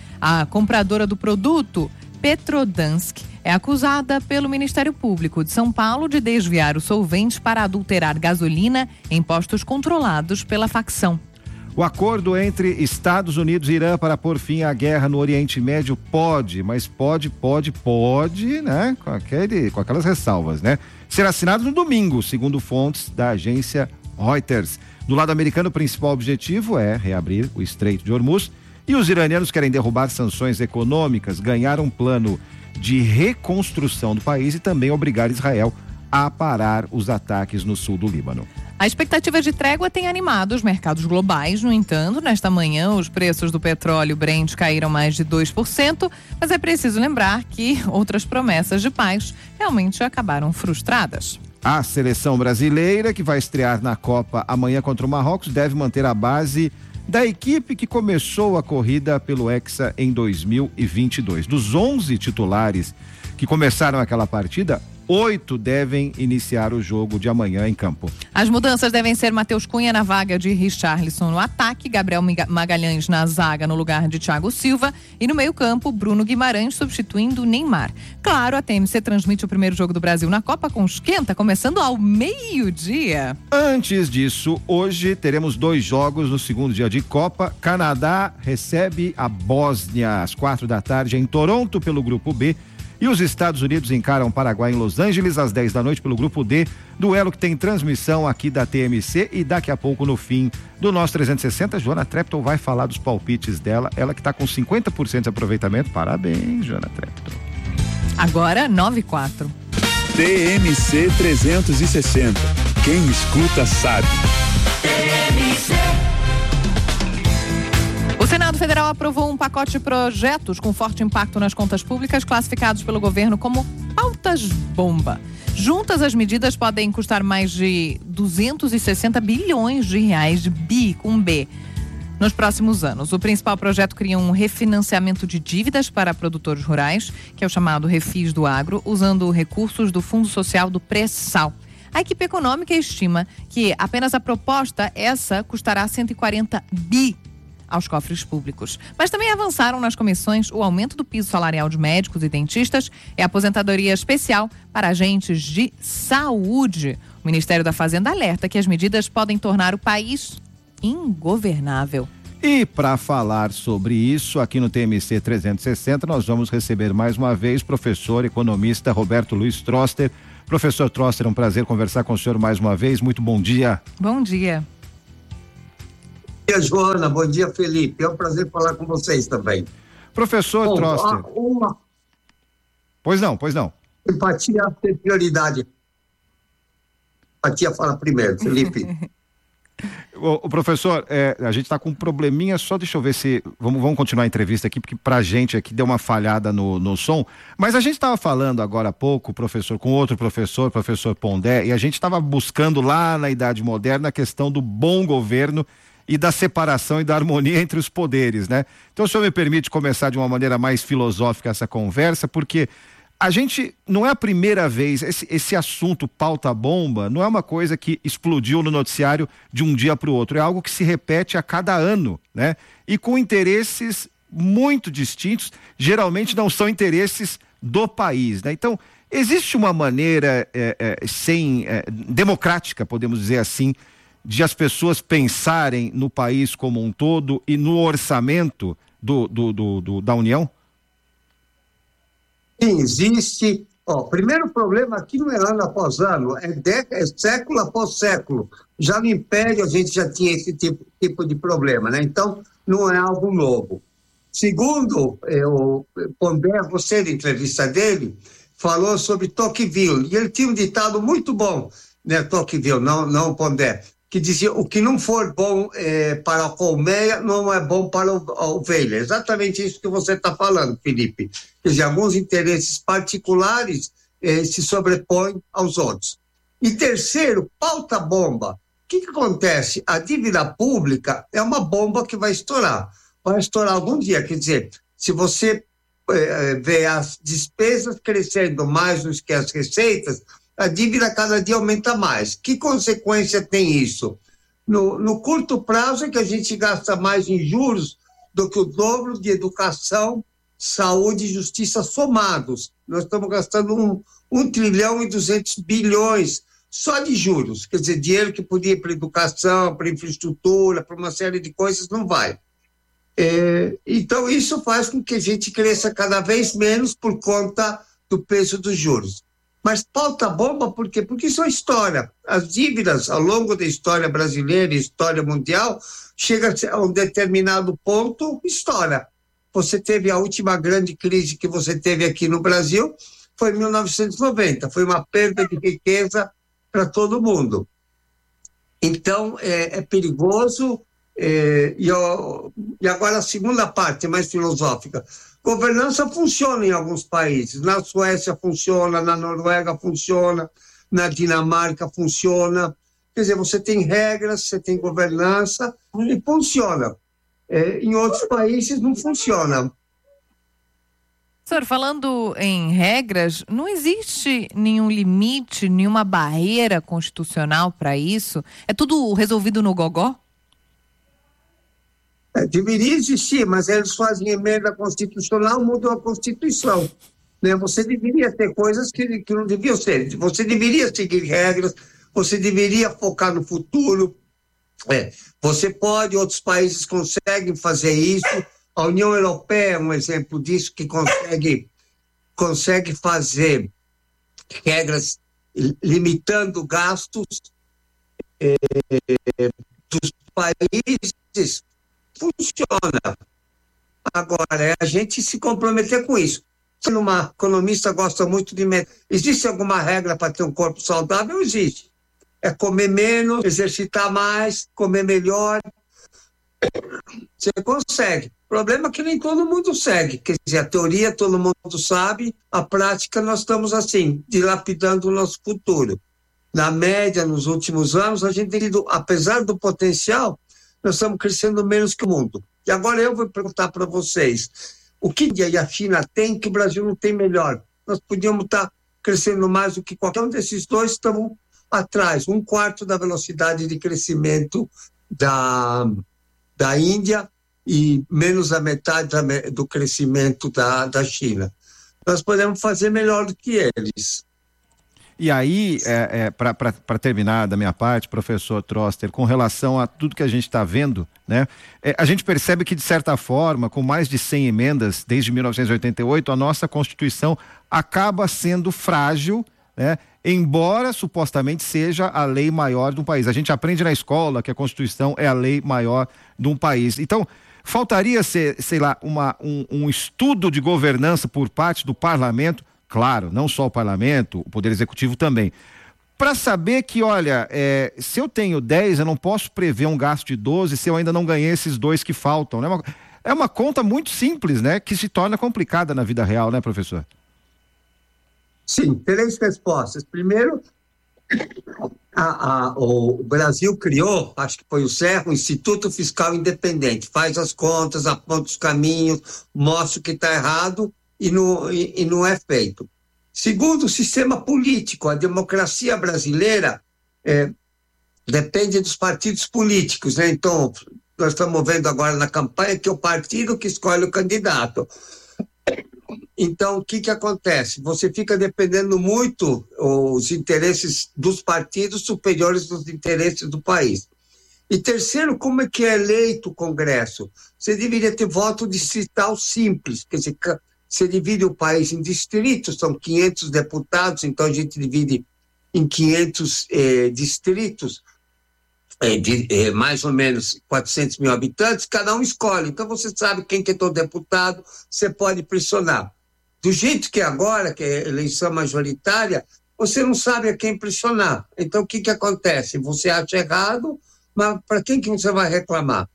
[SPEAKER 3] A compradora do produto, Petrodansk, é acusada pelo Ministério Público de São Paulo de desviar o solvente para adulterar gasolina em postos controlados pela facção.
[SPEAKER 2] O acordo entre Estados Unidos e Irã para pôr fim à guerra no Oriente Médio pode, mas pode, pode, pode, né? Com, aquele, com aquelas ressalvas, né? Ser assinado no domingo, segundo fontes da agência Reuters. Do lado americano, o principal objetivo é reabrir o Estreito de Hormuz e os iranianos querem derrubar sanções econômicas, ganhar um plano de reconstrução do país e também obrigar Israel a parar os ataques no sul do Líbano.
[SPEAKER 3] A expectativa de trégua tem animado os mercados globais. No entanto, nesta manhã, os preços do petróleo Brent caíram mais de dois por cento, mas é preciso lembrar que outras promessas de paz realmente acabaram frustradas.
[SPEAKER 2] A seleção brasileira, que vai estrear na Copa amanhã contra o Marrocos, deve manter a base da equipe que começou a corrida pelo Hexa em dois mil e vinte e dois. Dos onze titulares que começaram aquela partida, oito devem iniciar o jogo de amanhã em campo.
[SPEAKER 3] As mudanças devem ser Matheus Cunha na vaga de Richarlison no ataque, Gabriel Magalhães na zaga no lugar de Thiago Silva e no meio-campo, Bruno Guimarães substituindo Neymar. Claro, a T M C transmite o primeiro jogo do Brasil na Copa com esquenta, começando ao meio-dia.
[SPEAKER 2] Antes disso, hoje teremos dois jogos no segundo dia de Copa. Canadá recebe a Bósnia às quatro da tarde em Toronto pelo Grupo B. E os Estados Unidos encaram o Paraguai em Los Angeles às dez da noite pelo Grupo D, duelo que tem transmissão aqui da T M C e daqui a pouco no fim do nosso trezentos e sessenta, Joana Trepton vai falar dos palpites dela, ela que está com cinquenta por cento de aproveitamento. Parabéns, Joana Trepton.
[SPEAKER 3] Agora nove e quatro.
[SPEAKER 1] T M C trezentos e sessenta. Quem escuta sabe.
[SPEAKER 12] T M C.
[SPEAKER 3] O Senado Federal aprovou um pacote de projetos com forte impacto nas contas públicas, classificados pelo governo como pautas-bomba. Juntas, as medidas podem custar mais de duzentos e sessenta bilhões de reais, de bi com B, nos próximos anos. O principal projeto cria um refinanciamento de dívidas para produtores rurais, que é o chamado Refis do Agro, usando recursos do Fundo Social do Pré-Sal. A equipe econômica estima que apenas a proposta, essa, custará cento e quarenta bi. aos cofres públicos. Mas também avançaram nas comissões o aumento do piso salarial de médicos e dentistas e a aposentadoria especial para agentes de saúde. O Ministério da Fazenda alerta que as medidas podem tornar o país ingovernável.
[SPEAKER 2] E para falar sobre isso, aqui no T M C trezentos e sessenta, nós vamos receber mais uma vez o professor economista Roberto Luiz Troster. Professor Troster, é um prazer conversar com o senhor mais uma vez. Muito bom dia.
[SPEAKER 3] Bom dia.
[SPEAKER 10] Bom dia, Joana. Bom dia, Felipe. É um prazer falar com vocês também.
[SPEAKER 2] Professor Bom, Troster.
[SPEAKER 10] Uma...
[SPEAKER 2] Pois não, pois não.
[SPEAKER 10] Empatia tem prioridade. Empatia fala primeiro, Felipe.
[SPEAKER 2] O, o professor, é, a gente está com um probleminha, só deixa eu ver se, vamos, vamos continuar a entrevista aqui, porque pra gente aqui deu uma falhada no, no som, mas a gente estava falando agora há pouco, professor, com outro professor, professor Pondé, e a gente estava buscando lá na Idade Moderna a questão do bom governo e da separação e da harmonia entre os poderes, né? Então o senhor me permite começar de uma maneira mais filosófica essa conversa, porque a gente, não é a primeira vez, esse, esse assunto pauta-bomba não é uma coisa que explodiu no noticiário de um dia para o outro, é algo que se repete a cada ano, né? E com interesses muito distintos, geralmente não são interesses do país, né? Então, existe uma maneira é, é, sem, é, democrática, podemos dizer assim, de as pessoas pensarem no país como um todo e no orçamento do, do, do, do, da União?
[SPEAKER 10] Sim, existe. Ó, o primeiro problema aqui não é ano após ano, é, de, é século após século. Já no Império a gente já tinha esse tipo, tipo de problema, né? Então, não é algo novo. Segundo, é, o Pondé, você, na entrevista dele, falou sobre Tocqueville, e ele tinha um ditado muito bom, né, Tocqueville, não, não Pondé, que dizia: o que não for bom é, para a colmeia não é bom para a ovelha. Exatamente isso que você está falando, Felipe. Quer dizer, alguns interesses particulares eh, se sobrepõem aos outros. E terceiro, pauta-bomba. O que, que acontece? A dívida pública é uma bomba que vai estourar. Vai estourar algum dia. Quer dizer, se você eh, vê as despesas crescendo mais do que as receitas, a dívida cada dia aumenta mais. Que consequência tem isso? No, no curto prazo é que a gente gasta mais em juros do que o dobro de educação, saúde e justiça somados. Nós estamos gastando um, um trilhão e duzentos bilhões só de juros. Quer dizer, dinheiro que podia ir para educação, para infraestrutura, para uma série de coisas, não vai. É, então, isso faz com que a gente cresça cada vez menos por conta do peso dos juros. Mas pauta bomba por quê? Porque isso é história. As dívidas, ao longo da história brasileira e história mundial, chega a um determinado ponto, estoura. Você teve a última grande crise que você teve aqui no Brasil, foi em mil novecentos e noventa, foi uma perda de riqueza para todo mundo. Então, é, é perigoso, é, e, ó, e agora a segunda parte, mais filosófica. Governança funciona em alguns países, na Suécia funciona, na Noruega funciona, na Dinamarca funciona. Quer dizer, você tem regras, você tem governança e funciona. É, em outros países não funciona.
[SPEAKER 3] Senhor, falando em regras, não existe nenhum limite, nenhuma barreira constitucional para isso? É tudo resolvido no gogó?
[SPEAKER 10] É, deveria existir, mas eles fazem emenda constitucional, mudam a Constituição. Né? Você deveria ter coisas que, que não deviam ser. Você deveria seguir regras, você deveria focar no futuro. É, você pode, outros países conseguem fazer isso. A União Europeia é um exemplo disso, que consegue, consegue fazer regras limitando gastos é, dos países. Funciona. Agora, é a gente se comprometer com isso. Se uma economista gosta muito de... Existe alguma regra para ter um corpo saudável? Existe. É comer menos, exercitar mais, comer melhor. Você consegue. O problema é que nem todo mundo segue. Quer dizer, a teoria todo mundo sabe, a prática nós estamos assim, dilapidando o nosso futuro. Na média, nos últimos anos, a gente, apesar do potencial, nós estamos crescendo menos que o mundo. E agora eu vou perguntar para vocês, o que a Índia e a China têm que o Brasil não tem melhor? Nós podíamos estar crescendo mais do que qualquer um desses dois, estamos atrás, um quarto da velocidade de crescimento da, da Índia e menos da metade do crescimento da, da China. Nós podemos fazer melhor do que eles.
[SPEAKER 2] E aí, é, é, para terminar da minha parte, professor Troster, com relação a tudo que a gente está vendo, né, é, a gente percebe que, de certa forma, com mais de cem emendas desde mil novecentos e oitenta e oito, a nossa Constituição acaba sendo frágil, né, embora supostamente seja a lei maior de um país. A gente aprende na escola que a Constituição é a lei maior de um país. Então, faltaria ser, sei lá, uma, um, um estudo de governança por parte do parlamento, claro, não só o parlamento, o Poder Executivo também, para saber que, olha, é, se eu tenho dez, eu não posso prever um gasto de doze se eu ainda não ganhei esses dois que faltam, né? É uma conta muito simples, né? Que se torna complicada na vida real, né, professor?
[SPEAKER 10] Sim, três respostas. Primeiro, a, a, o Brasil criou, acho que foi o Serra, o Instituto Fiscal Independente, faz as contas, aponta os caminhos, mostra o que está errado, E não, e, e não é feito. Segundo, o sistema político. A democracia brasileira é, depende dos partidos políticos, né? Então, nós estamos vendo agora na campanha que é o partido que escolhe o candidato. Então, o que, que acontece? Você fica dependendo muito os interesses dos partidos superiores dos interesses do país. E terceiro, como é que é eleito o Congresso? Você deveria ter voto distrital simples, quer dizer, você divide o país em distritos, são quinhentos deputados, então a gente divide em quinhentos eh, distritos, eh, de eh, mais ou menos quatrocentos mil habitantes, cada um escolhe. Então você sabe quem que é teu deputado, você pode pressionar. Do jeito que é agora, que é eleição majoritária, você não sabe a quem pressionar. Então o que que acontece? Você acha errado, mas para quem que você vai reclamar?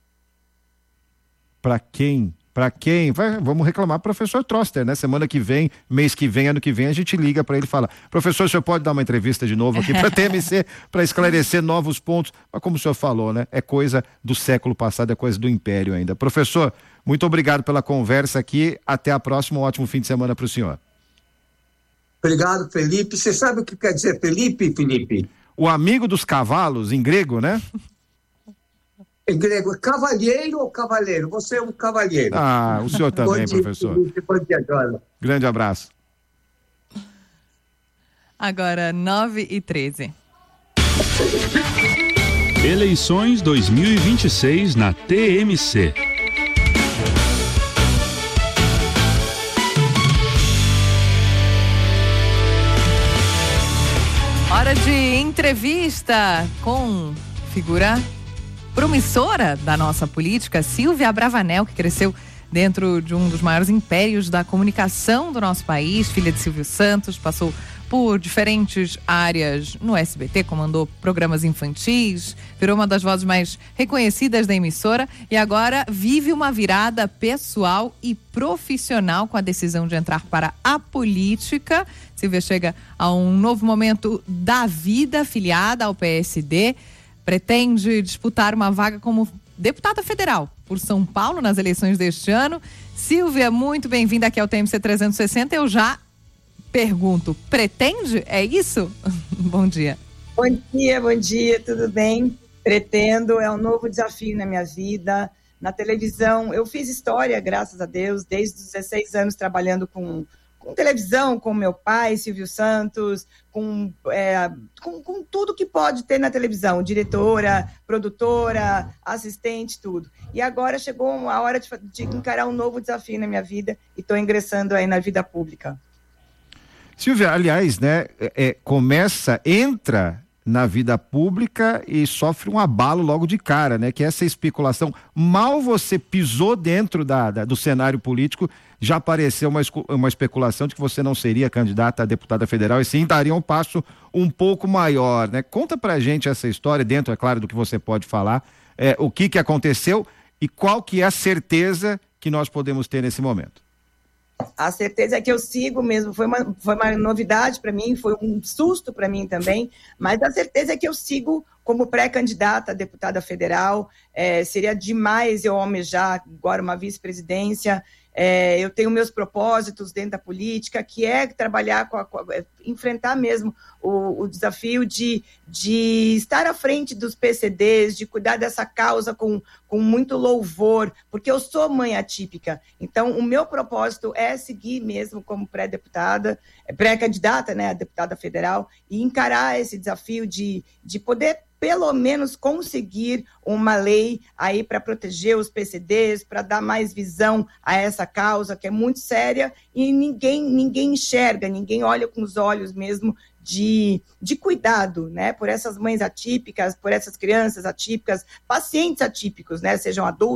[SPEAKER 2] Para quem? Para quem? Vai, vamos reclamar pro professor Troster, né? Semana que vem, mês que vem, ano que vem, a gente liga para ele e fala: professor, o senhor pode dar uma entrevista de novo aqui para T M C, para esclarecer novos pontos? Mas como o senhor falou, né? É coisa do século passado, é coisa do Império ainda. Professor, muito obrigado pela conversa aqui. Até a próxima, um ótimo fim de semana para o senhor.
[SPEAKER 10] Obrigado, Felipe. Você sabe o que quer dizer Felipe, Felipe?
[SPEAKER 2] O amigo dos cavalos, em grego, né?
[SPEAKER 10] Em grego, cavalheiro ou cavaleiro? Você é um cavalheiro.
[SPEAKER 2] Ah, o senhor também,
[SPEAKER 10] dia,
[SPEAKER 2] professor.
[SPEAKER 10] Bom dia, Joana.
[SPEAKER 2] Grande abraço.
[SPEAKER 3] Agora, nove e treze.
[SPEAKER 1] Eleições dois mil e vinte e seis na T M C.
[SPEAKER 3] Hora de entrevista com figura promissora da nossa política, Silvia Abravanel, que cresceu dentro de um dos maiores impérios da comunicação do nosso país, filha de Silvio Santos, passou por diferentes áreas no S B T, comandou programas infantis, virou uma das vozes mais reconhecidas da emissora e agora vive uma virada pessoal e profissional com a decisão de entrar para a política. Silvia chega a um novo momento da vida, afiliada ao P S D, pretende disputar uma vaga como deputada federal por São Paulo nas eleições deste ano. Silvia, muito bem-vinda aqui ao T M C trezentos e sessenta. Eu já pergunto, pretende? É isso? Bom dia.
[SPEAKER 11] Bom dia, bom dia, tudo bem? Pretendo, é um novo desafio na minha vida. Na televisão, eu fiz história, graças a Deus, desde os dezesseis anos trabalhando com, com televisão, com meu pai, Silvio Santos, com, é, com, com tudo que pode ter na televisão, diretora, produtora, assistente, tudo. E agora chegou a hora de, de encarar um novo desafio na minha vida e estou ingressando aí na vida pública.
[SPEAKER 2] Silvia, aliás, né, é, começa, entra na vida pública e sofre um abalo logo de cara, né? Que essa especulação, mal você pisou dentro da, da, do cenário político, já apareceu uma, uma especulação de que você não seria candidata a deputada federal e sim daria um passo um pouco maior, né? Conta pra gente essa história, dentro, é claro, do que você pode falar, é, o que que aconteceu e qual que é a certeza que nós podemos ter nesse momento.
[SPEAKER 11] A certeza é que eu sigo mesmo, foi uma, foi uma novidade para mim, foi um susto para mim também, mas a certeza é que eu sigo como pré-candidata a deputada federal. É, seria demais eu almejar agora uma vice-presidência, É, eu tenho meus propósitos dentro da política, que é trabalhar, com a, com a, enfrentar mesmo o, o desafio de, de estar à frente dos P C Ds, de cuidar dessa causa com, com muito louvor, porque eu sou mãe atípica. Então, o meu propósito é seguir mesmo como pré-deputada, pré-candidata, né, a deputada federal, e encarar esse desafio de, de poder pelo menos conseguir uma lei aí para proteger os P C Ds, para dar mais visão a essa causa que é muito séria e ninguém, ninguém enxerga, ninguém olha com os olhos mesmo de, de cuidado, né, por essas mães atípicas, por essas crianças atípicas, pacientes atípicos, né, sejam adultos,